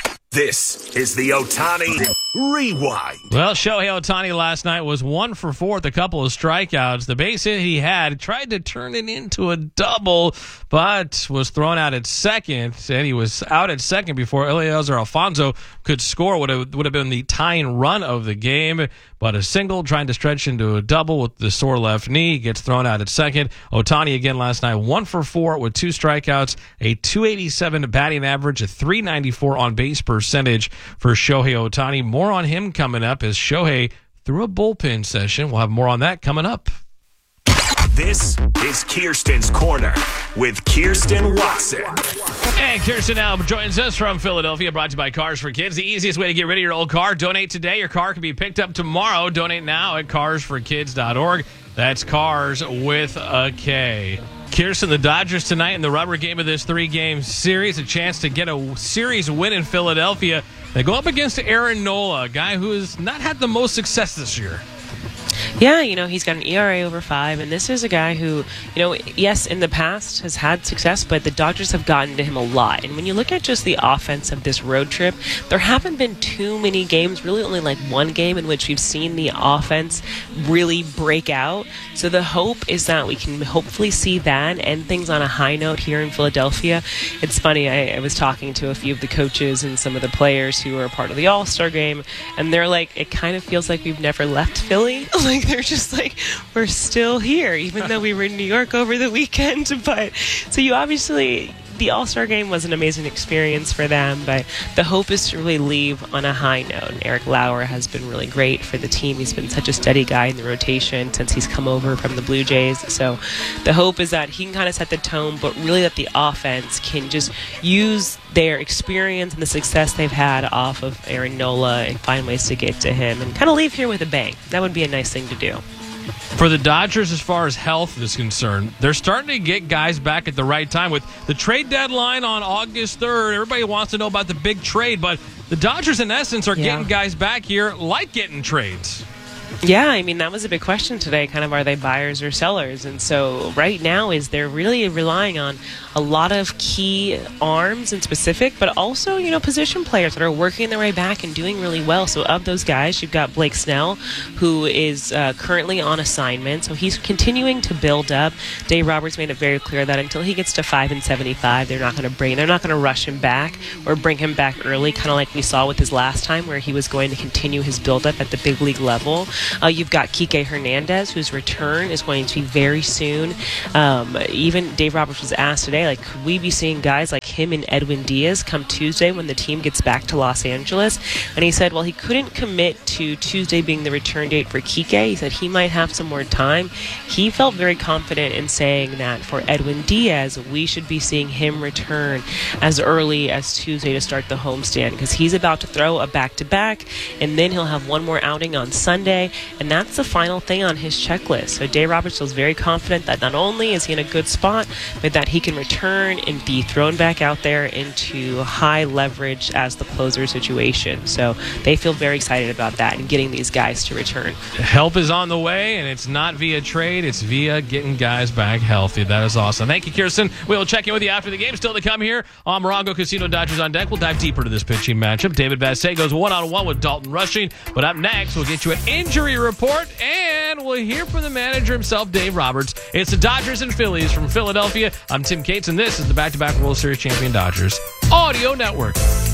Speaker 4: This is the Ohtani Rewind.
Speaker 6: Well, Shohei Ohtani last night was 1 for 4 with a couple of strikeouts. The base hit he had tried to turn it into a double, but was thrown out at second, and he was out at second before Eliezer Alfonso could score. Would have been the tying run of the game, but a single trying to stretch into a double with the sore left knee gets thrown out at second. Ohtani again last night 1 for 4 with 2 strikeouts, a .287 batting average, a .394 on base percentage for Shohei Ohtani. More on him coming up as Shohei threw a bullpen session. We'll have more on that coming up.
Speaker 4: This is Kirsten's Corner with Kirsten Watson.
Speaker 6: And Kirsten now joins us from Philadelphia, brought to you by Cars for Kids. The easiest way to get rid of your old car. Donate today. Your car can be picked up tomorrow. Donate now at carsforkids.org. That's Cars with a K. Kirsten, the Dodgers tonight in the rubber game of this 3-game series, a chance to get a series win in Philadelphia. They go up against Aaron Nola, a guy who has not had the most success this year.
Speaker 10: Yeah, he's got an ERA over 5, and this is a guy who, yes, in the past has had success, but the Dodgers have gotten to him a lot. And when you look at just the offense of this road trip, there haven't been too many games, really only like one game in which we've seen the offense really break out. So the hope is that we can hopefully see that and end things on a high note here in Philadelphia. It's funny, I was talking to a few of the coaches and some of the players who are part of the All-Star game, and they're like, it kind of feels like we've never left Philly. Like, they're just like, we're still here, even though we were in New York over the weekend. But so you obviously, the All-Star game was an amazing experience for them, but the hope is to really leave on a high note. And Eric Lauer has been really great for the team. He's been such a steady guy in the rotation since he's come over from the Blue Jays. So the hope is that he can kind of set the tone, but really that the offense can just use their experience and the success they've had off of Aaron Nola and find ways to get to him and kind of leave here with a bang. That would be a nice thing to do.
Speaker 6: For the Dodgers, as far as health is concerned, they're starting to get guys back at the right time. With the trade deadline on August 3rd, everybody wants to know about the big trade, but the Dodgers, in essence, are getting guys back here like getting trades.
Speaker 10: Yeah, I mean, that was a big question today, kind of are they buyers or sellers? And so right now is they're really relying on a lot of key arms in specific, but also, position players that are working their way back and doing really well. So of those guys, you've got Blake Snell, who is currently on assignment. So he's continuing to build up. Dave Roberts made it very clear that until he gets to 5-75, they're not going to rush him back or bring him back early, kind of like we saw with his last time where he was going to continue his build-up at the big league level. You've got Kike Hernandez, whose return is going to be very soon. Even Dave Roberts was asked today, could we be seeing guys like him and Edwin Diaz come Tuesday when the team gets back to Los Angeles? And he said, well, he couldn't commit to Tuesday being the return date for Kike. He said he might have some more time. He felt very confident in saying that for Edwin Diaz, we should be seeing him return as early as Tuesday to start the homestand, because he's about to throw a back-to-back, and then he'll have one more outing on Sunday, and that's the final thing on his checklist. So Dave Roberts feels very confident that not only is he in a good spot, but that he can return and be thrown back out there into high leverage as the closer situation. So they feel very excited about that and getting these guys to return.
Speaker 6: Help is on the way, and it's not via trade. It's via getting guys back healthy. That is awesome. Thank you, Kirsten. We'll check in with you after the game. Still to come here on Morongo Casino Dodgers on Deck. We'll dive deeper into this pitching matchup. David Vassegh goes one-on-one with Dalton Rushing. But up next, we'll get you an injury report, and we'll hear from the manager himself, Dave Roberts. It's the Dodgers and Phillies from Philadelphia. I'm Tim Cates, and this is the back-to-back World Series champion Dodgers Audio Network.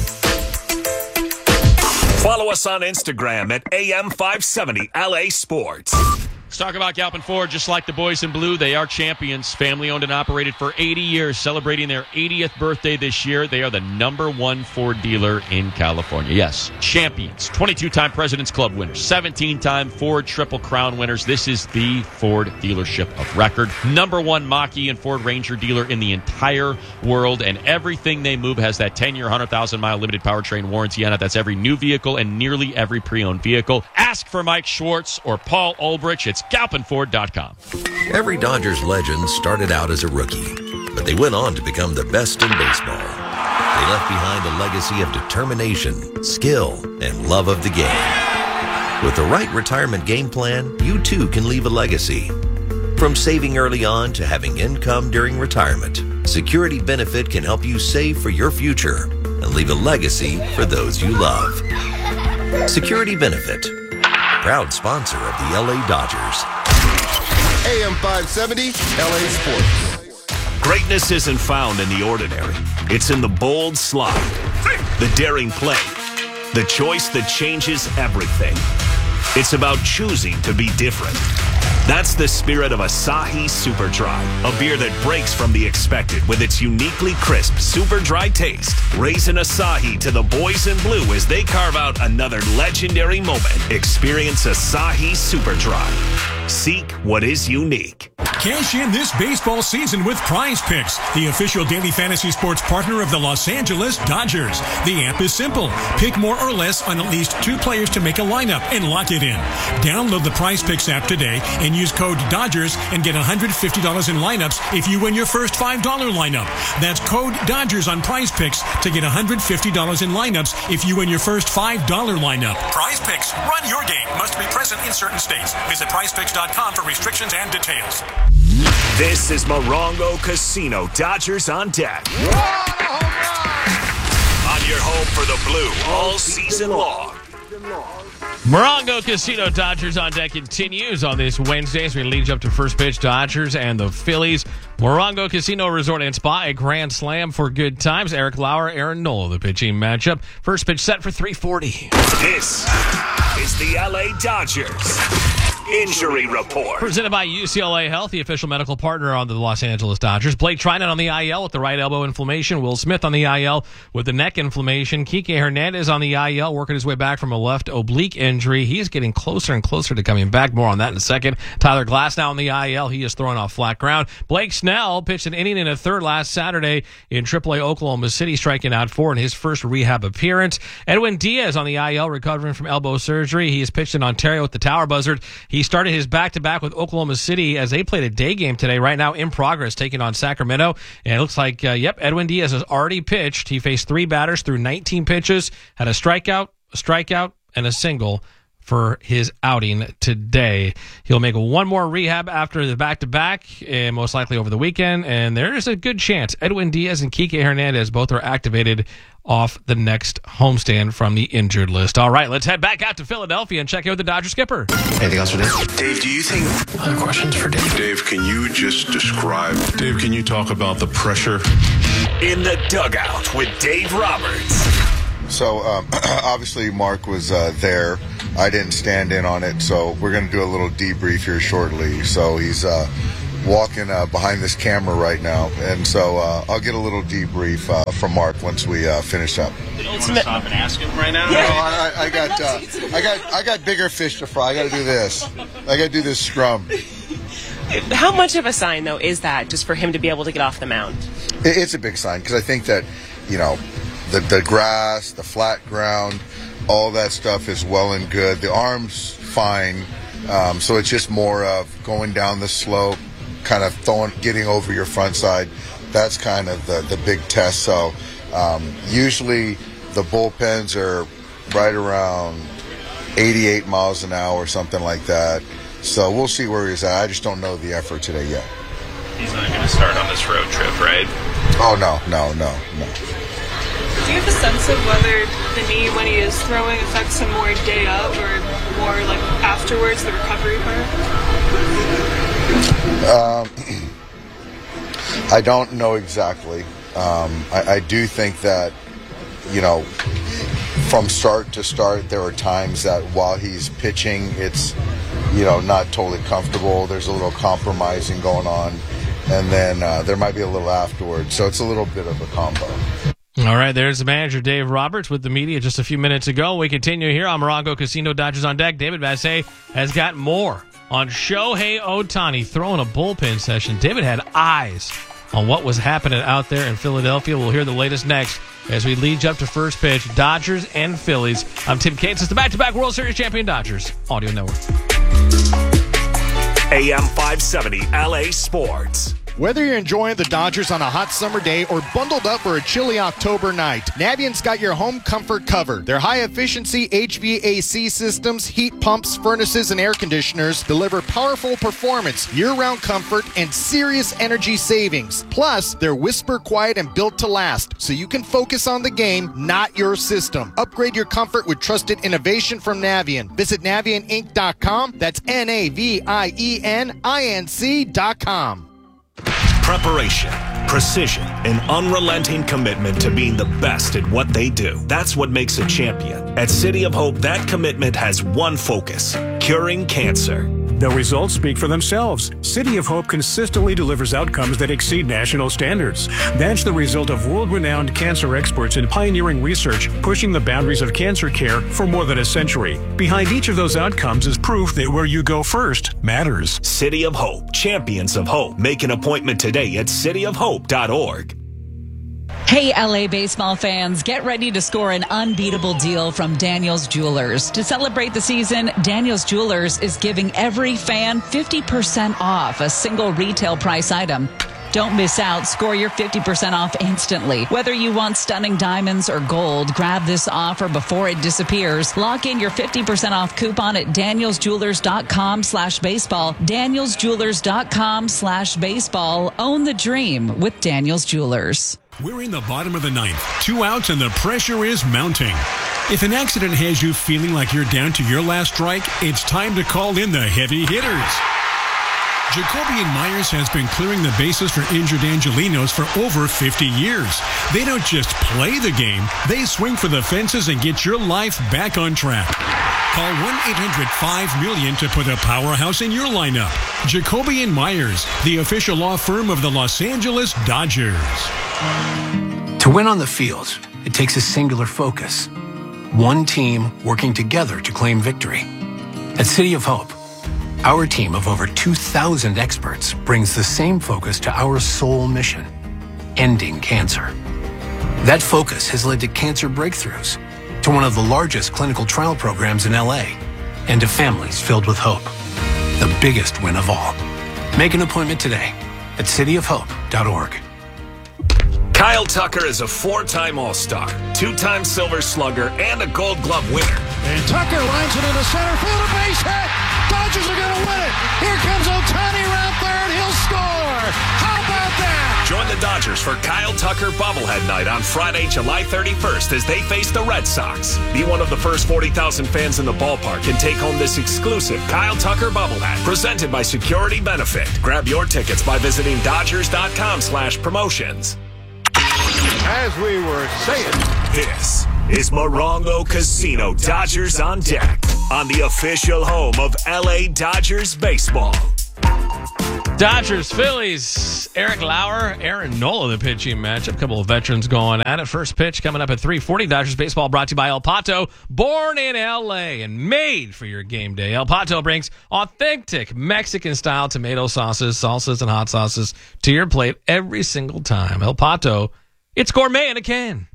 Speaker 4: Follow us on Instagram at AM570 LA Sports.
Speaker 11: Let's talk about Galpin Ford. Just like the boys in blue, they are champions. Family owned and operated for 80 years, celebrating their 80th birthday this year. They are the #1 Ford dealer in California. Yes, champions. 22-time President's Club winners, 17-time Ford Triple Crown winners. This is the Ford dealership of record. #1 Mach-E and Ford Ranger dealer in the entire world, and everything they move has that 10-year, 100,000-mile limited powertrain warranty on it. That's every new vehicle and nearly every pre-owned vehicle. Ask for Mike Schwartz or Paul Ulbrich. It's GalpinFord.com.
Speaker 12: Every Dodgers legend started out as a rookie, but they went on to become the best in baseball. They left behind a legacy of determination, skill, and love of the game. With the right retirement game plan, you too can leave a legacy. From saving early on to having income during retirement, Security Benefit can help you save for your future and leave a legacy for those you love. Security Benefit, proud sponsor of the LA Dodgers.
Speaker 13: AM 570, LA Sports.
Speaker 4: Greatness isn't found in the ordinary. It's in the bold slide, the daring play, the choice that changes everything. It's about choosing to be different. That's the spirit of Asahi Super Dry, a beer that breaks from the expected with its uniquely crisp, super dry taste. Raise an Asahi to the boys in blue as they carve out another legendary moment. Experience Asahi Super Dry. Seek what is unique.
Speaker 14: Cash in this baseball season with Prize Picks, the official daily fantasy sports partner of the Los Angeles Dodgers. The app is simple. Pick more or less on at least 2 players to make a lineup and lock it in. Download the Prize Picks app today and use code Dodgers and get $150 in lineups if you win your first $5 lineup. That's code Dodgers on Prize Picks to get $150 in lineups if you win your first $5 lineup. Prize Picks. Run your game. Must be present in certain states. Visit prizepicks.com for restrictions and details.
Speaker 4: This is Morongo Casino Dodgers on Deck. On your home for the blue all season long.
Speaker 6: Morongo Casino Dodgers on Deck continues on this Wednesday as we lead you up to first pitch. Dodgers and the Phillies. Morongo Casino Resort and Spa, a grand slam for good times. Eric Lauer, Aaron Nola, the pitching matchup. First pitch set for 3:40.
Speaker 4: This is the LA Dodgers Injury Report.
Speaker 6: Presented by UCLA Health, the official medical partner on the Los Angeles Dodgers. Blake Trinan on the IL with the right elbow inflammation. Will Smith on the IL with the neck inflammation. Kike Hernandez on the IL, working his way back from a left oblique injury. He's getting closer and closer to coming back. More on that in a second. Tyler Glasnow on the IL. He is throwing off flat ground. Blake Snell pitched an inning and a third last Saturday in AAA Oklahoma City, striking out 4 in his first rehab appearance. Edwin Diaz on the IL, recovering from elbow surgery. He has pitched in Ontario with the Tower Buzzard. He started his back-to-back with Oklahoma City as they played a day game today, right now in progress, taking on Sacramento. And it looks like, Edwin Diaz has already pitched. He faced 3 batters through 19 pitches, had a strikeout, and a single for his outing today. He'll make one more rehab after the back-to-back, and most likely over the weekend, and there's a good chance Edwin Diaz and Kike Hernandez both are activated off the next homestand from the injured list. All right, let's head back out to Philadelphia and check out the Dodger skipper.
Speaker 15: Anything else for Dave?
Speaker 26: Dave, do you think...
Speaker 15: Other questions for Dave?
Speaker 16: Dave, can you just describe... Dave, can you talk about the pressure?
Speaker 4: In the Dugout with Dave Roberts.
Speaker 17: So, obviously, Mark was there. I didn't stand in on it, so we're going to do a little debrief here shortly. So he's walking behind this camera right now, and so I'll get a little debrief from Mark once we finish up.
Speaker 15: You want to stop and ask him right now?
Speaker 17: No, I got bigger fish to fry. I got to do this. I got to do this scrum.
Speaker 10: How much of a sign, though, is that just for him to be able to get off the mound?
Speaker 17: It's a big sign because I think that, you know, the grass, the flat ground, all that stuff is well and good. The arm's fine, so it's just more of going down the slope, kind of getting over your front side. That's kind of the big test. So usually the bullpens are right around 88 miles an hour or something like that. So we'll see where he's at. I just don't know the effort today yet.
Speaker 15: He's not going to start on this road trip, right?
Speaker 17: Oh, no.
Speaker 18: Do you have a sense of whether the knee, when he is throwing, affects him more day of or more like afterwards, the recovery part?
Speaker 17: I don't know exactly. I do think that, you know, from start to start, there are times that while he's pitching, it's, you know, not totally comfortable. There's a little compromising going on. And then there might be a little afterwards. So it's a little bit of a combo.
Speaker 6: All right, there's the manager, Dave Roberts, with the media just a few minutes ago. We continue here on Morongo Casino, Dodgers on Deck. David Vassegh has got more on Shohei Ohtani throwing a bullpen session. David had eyes on what was happening out there in Philadelphia. We'll hear the latest next as we lead you up to first pitch, Dodgers and Phillies. I'm Tim Cates. It's the back-to-back World Series champion Dodgers Audio Network.
Speaker 4: AM 570 LA Sports.
Speaker 19: Whether you're enjoying the Dodgers on a hot summer day or bundled up for a chilly October night, Navient's got your home comfort covered. Their high-efficiency HVAC systems, heat pumps, furnaces, and air conditioners deliver powerful performance, year-round comfort, and serious energy savings. Plus, they're whisper quiet and built to last, so you can focus on the game, not your system. Upgrade your comfort with trusted innovation from Navient. Visit NavientInc.com. That's NavientInc.com.
Speaker 4: Preparation, precision, and unrelenting commitment to being the best at what they do. That's what makes a champion. At City of Hope, that commitment has one focus: curing cancer.
Speaker 14: The results speak for themselves. City of Hope consistently delivers outcomes that exceed national standards. That's the result of world-renowned cancer experts in pioneering research, pushing the boundaries of cancer care for more than a century. Behind each of those outcomes is proof that where you go first matters.
Speaker 4: City of Hope, champions of hope. Make an appointment today at cityofhope.org.
Speaker 20: Hey, LA baseball fans, get ready to score an unbeatable deal from Daniel's Jewelers. To celebrate the season, Daniel's Jewelers is giving every fan 50% off a single retail price item. Don't miss out. Score your 50% off instantly. Whether you want stunning diamonds or gold, grab this offer before it disappears. Lock in your 50% off coupon at danielsjewelers.com/baseball. danielsjewelers.com/baseball. Own the dream with Daniel's Jewelers.
Speaker 14: We're in the bottom of the ninth. 2 outs and the pressure is mounting. If an accident has you feeling like you're down to your last strike, it's time to call in the heavy hitters. Jacoby and Myers has been clearing the bases for injured Angelinos for over 50 years. They don't just play the game, they swing for the fences and get your life back on track. Call 1-800-5-MILLION to put a powerhouse in your lineup. Jacoby and Myers, the official law firm of the Los Angeles Dodgers.
Speaker 21: To win on the field, it takes a singular focus. One team working together to claim victory. At City of Hope, our team of over 2,000 experts brings the same focus to our sole mission, ending cancer. That focus has led to cancer breakthroughs, to one of the largest clinical trial programs in LA, and to families filled with hope. The biggest win of all. Make an appointment today at cityofhope.org.
Speaker 4: Kyle Tucker is a 4-time All-Star, 2-time Silver Slugger, and a Gold Glove winner.
Speaker 1: And Tucker lines it into center field, a base hit. Dodgers are going to win it. Here comes Ohtani around third. He'll score. How about that?
Speaker 4: Join the Dodgers for Kyle Tucker Bobblehead Night on Friday, July 31st as they face the Red Sox. Be one of the first 40,000 fans in the ballpark and take home this exclusive Kyle Tucker Bobblehead presented by Security Benefit. Grab your tickets by visiting Dodgers.com/promotions.
Speaker 3: As we were saying,
Speaker 4: this is Morongo Casino Dodgers on Deck on the official home of LA Dodgers baseball.
Speaker 6: Dodgers, Phillies, Eric Lauer, Aaron Nola, the pitching matchup. A couple of veterans going at it. First pitch coming up at 3:40. Dodgers baseball brought to you by El Pato. Born in L.A. and made for your game day. El Pato brings authentic Mexican-style tomato sauces, salsas, and hot sauces to your plate every single time. El Pato, it's gourmet in a can.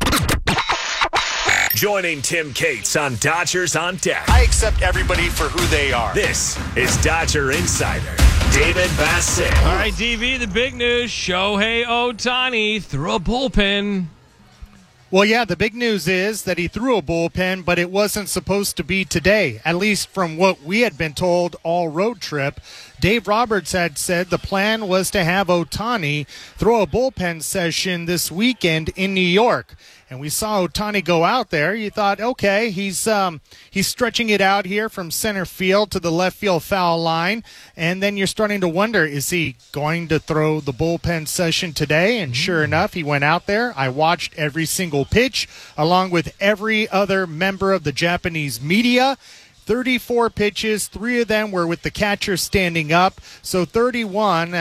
Speaker 4: Joining Tim Cates on Dodgers on Deck.
Speaker 19: I accept everybody for who they are.
Speaker 4: This is Dodger Insider David Bassett.
Speaker 6: All right, DV, the big news. Shohei Ohtani threw a bullpen.
Speaker 19: Well, yeah, the big news is that he threw a bullpen, but it wasn't supposed to be today, at least from what we had been told all road trip. Dave Roberts had said the plan was to have Ohtani throw a bullpen session this weekend in New York. And we saw Ohtani go out there. You thought, okay, he's stretching it out here from center field to the left field foul line. And then you're starting to wonder, is he going to throw the bullpen session today? And sure enough, he went out there. I watched every single pitch along with every other member of the Japanese media. 34 pitches, 3 of them were with the catcher standing up. So 31,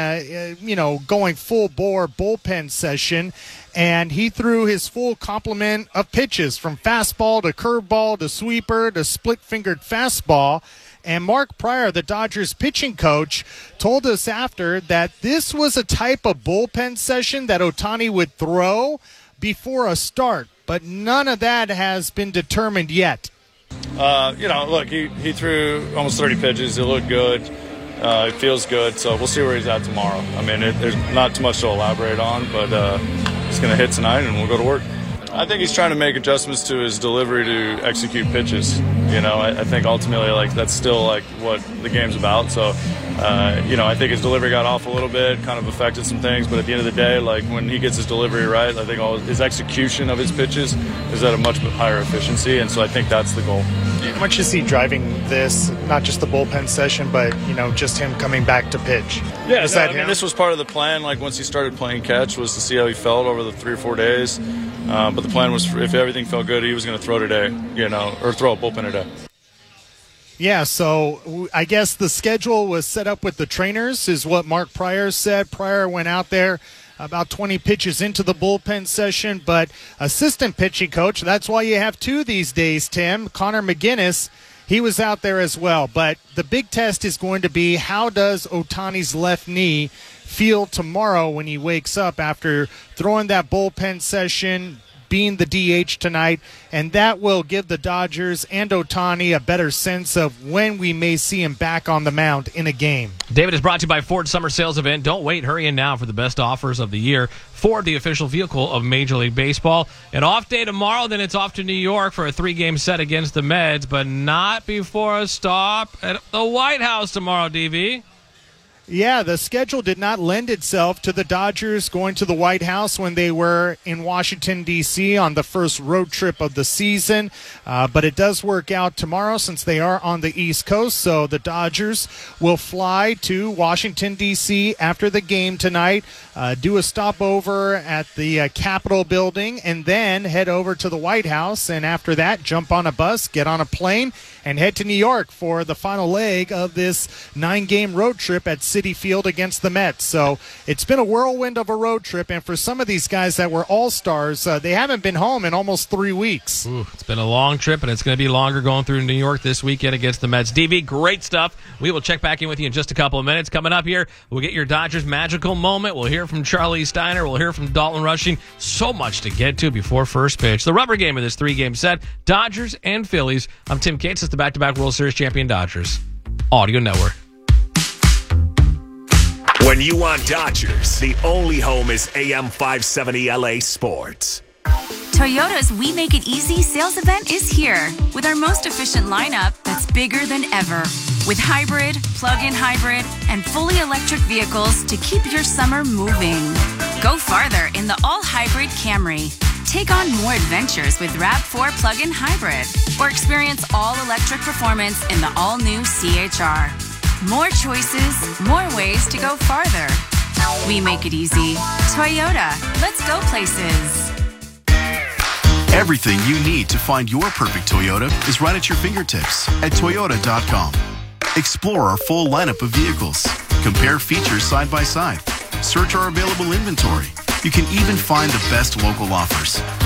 Speaker 19: going full bore bullpen session. And he threw his full complement of pitches from fastball to curveball to sweeper to split-fingered fastball. And Mark Prior, the Dodgers pitching coach, told us after that this was a type of bullpen session that Ohtani would throw before a start. But none of that has been determined yet.
Speaker 5: Look, he threw almost 30 pitches. It looked good. It feels good. So we'll see where he's at tomorrow. I mean, there's not too much to elaborate on, but he's going to hit tonight and we'll go to work. I think he's trying to make adjustments to his delivery to execute pitches. I think ultimately, that's still, what the game's about. So, I think his delivery got off a little bit, kind of affected some things. But at the end of the day, when he gets his delivery right, I think his execution of his pitches is at a much higher efficiency. And so I think that's the goal.
Speaker 19: How much is he driving this, not just the bullpen session, but, just him coming back to pitch?
Speaker 5: Yeah, this was part of the plan. Once he started playing catch was to see how he felt over the 3 or 4 days. But the plan was if everything felt good, he was going to throw today, or throw a bullpen today.
Speaker 19: Yeah, so I guess the schedule was set up with the trainers, is what Mark Prior said. Prior went out there about 20 pitches into the bullpen session, but assistant pitching coach, that's why you have 2 these days, Tim, Connor McGinnis, he was out there as well. But the big test is going to be, how does Ohtani's left knee feel tomorrow when he wakes up after throwing that bullpen session, being the DH tonight, and that will give the Dodgers and Ohtani a better sense of when we may see him back on the mound in a game.
Speaker 6: David is brought to you by Ford Summer Sales Event. Don't wait. Hurry in now for the best offers of the year. Ford, the official vehicle of Major League Baseball. An off day tomorrow, then it's off to New York for a 3-game set against the Meds, but not before a stop at the White House tomorrow, DV.
Speaker 19: Yeah, the schedule did not lend itself to the Dodgers going to the White House when they were in Washington, D.C. on the first road trip of the season. But it does work out tomorrow since they are on the East Coast. So the Dodgers will fly to Washington, D.C. after the game tonight, do a stopover at the Capitol building, and then head over to the White House. And after that, jump on a bus, get on a plane, and head to New York for the final leg of this 9-game road trip at Citi Field against the Mets. So it's been a whirlwind of a road trip, and for some of these guys that were all-stars, they haven't been home in almost 3 weeks.
Speaker 6: Ooh, it's been a long trip, and it's going to be longer going through New York this weekend against the Mets. DV, great stuff. We will check back in with you in just a couple of minutes. Coming up here, we'll get your Dodgers magical moment. We'll hear from Charlie Steiner. We'll hear from Dalton Rushing. So much to get to before first pitch. The rubber game of this 3-game set, Dodgers and Phillies. I'm Tim Cates. It's the back-to-back World Series champion Dodgers Audio Network.
Speaker 4: When When you want Dodgers, the only home is AM 570 LA Sports.
Speaker 2: Toyota's We Make It Easy sales event is here with our most efficient lineup that's bigger than ever. With hybrid, plug-in hybrid, and fully electric vehicles to keep your summer moving. Go farther in the all-hybrid Camry. Take on more adventures with RAV4 plug-in hybrid. Or experience all-electric performance in the all-new CHR. More choices, more ways to go farther. We make it easy. Toyota, let's go places.
Speaker 7: Everything you need to find your perfect Toyota is right at your fingertips at Toyota.com. Explore our full lineup of vehicles. Compare features side by side. Search our available inventory. You can even find the best local offers.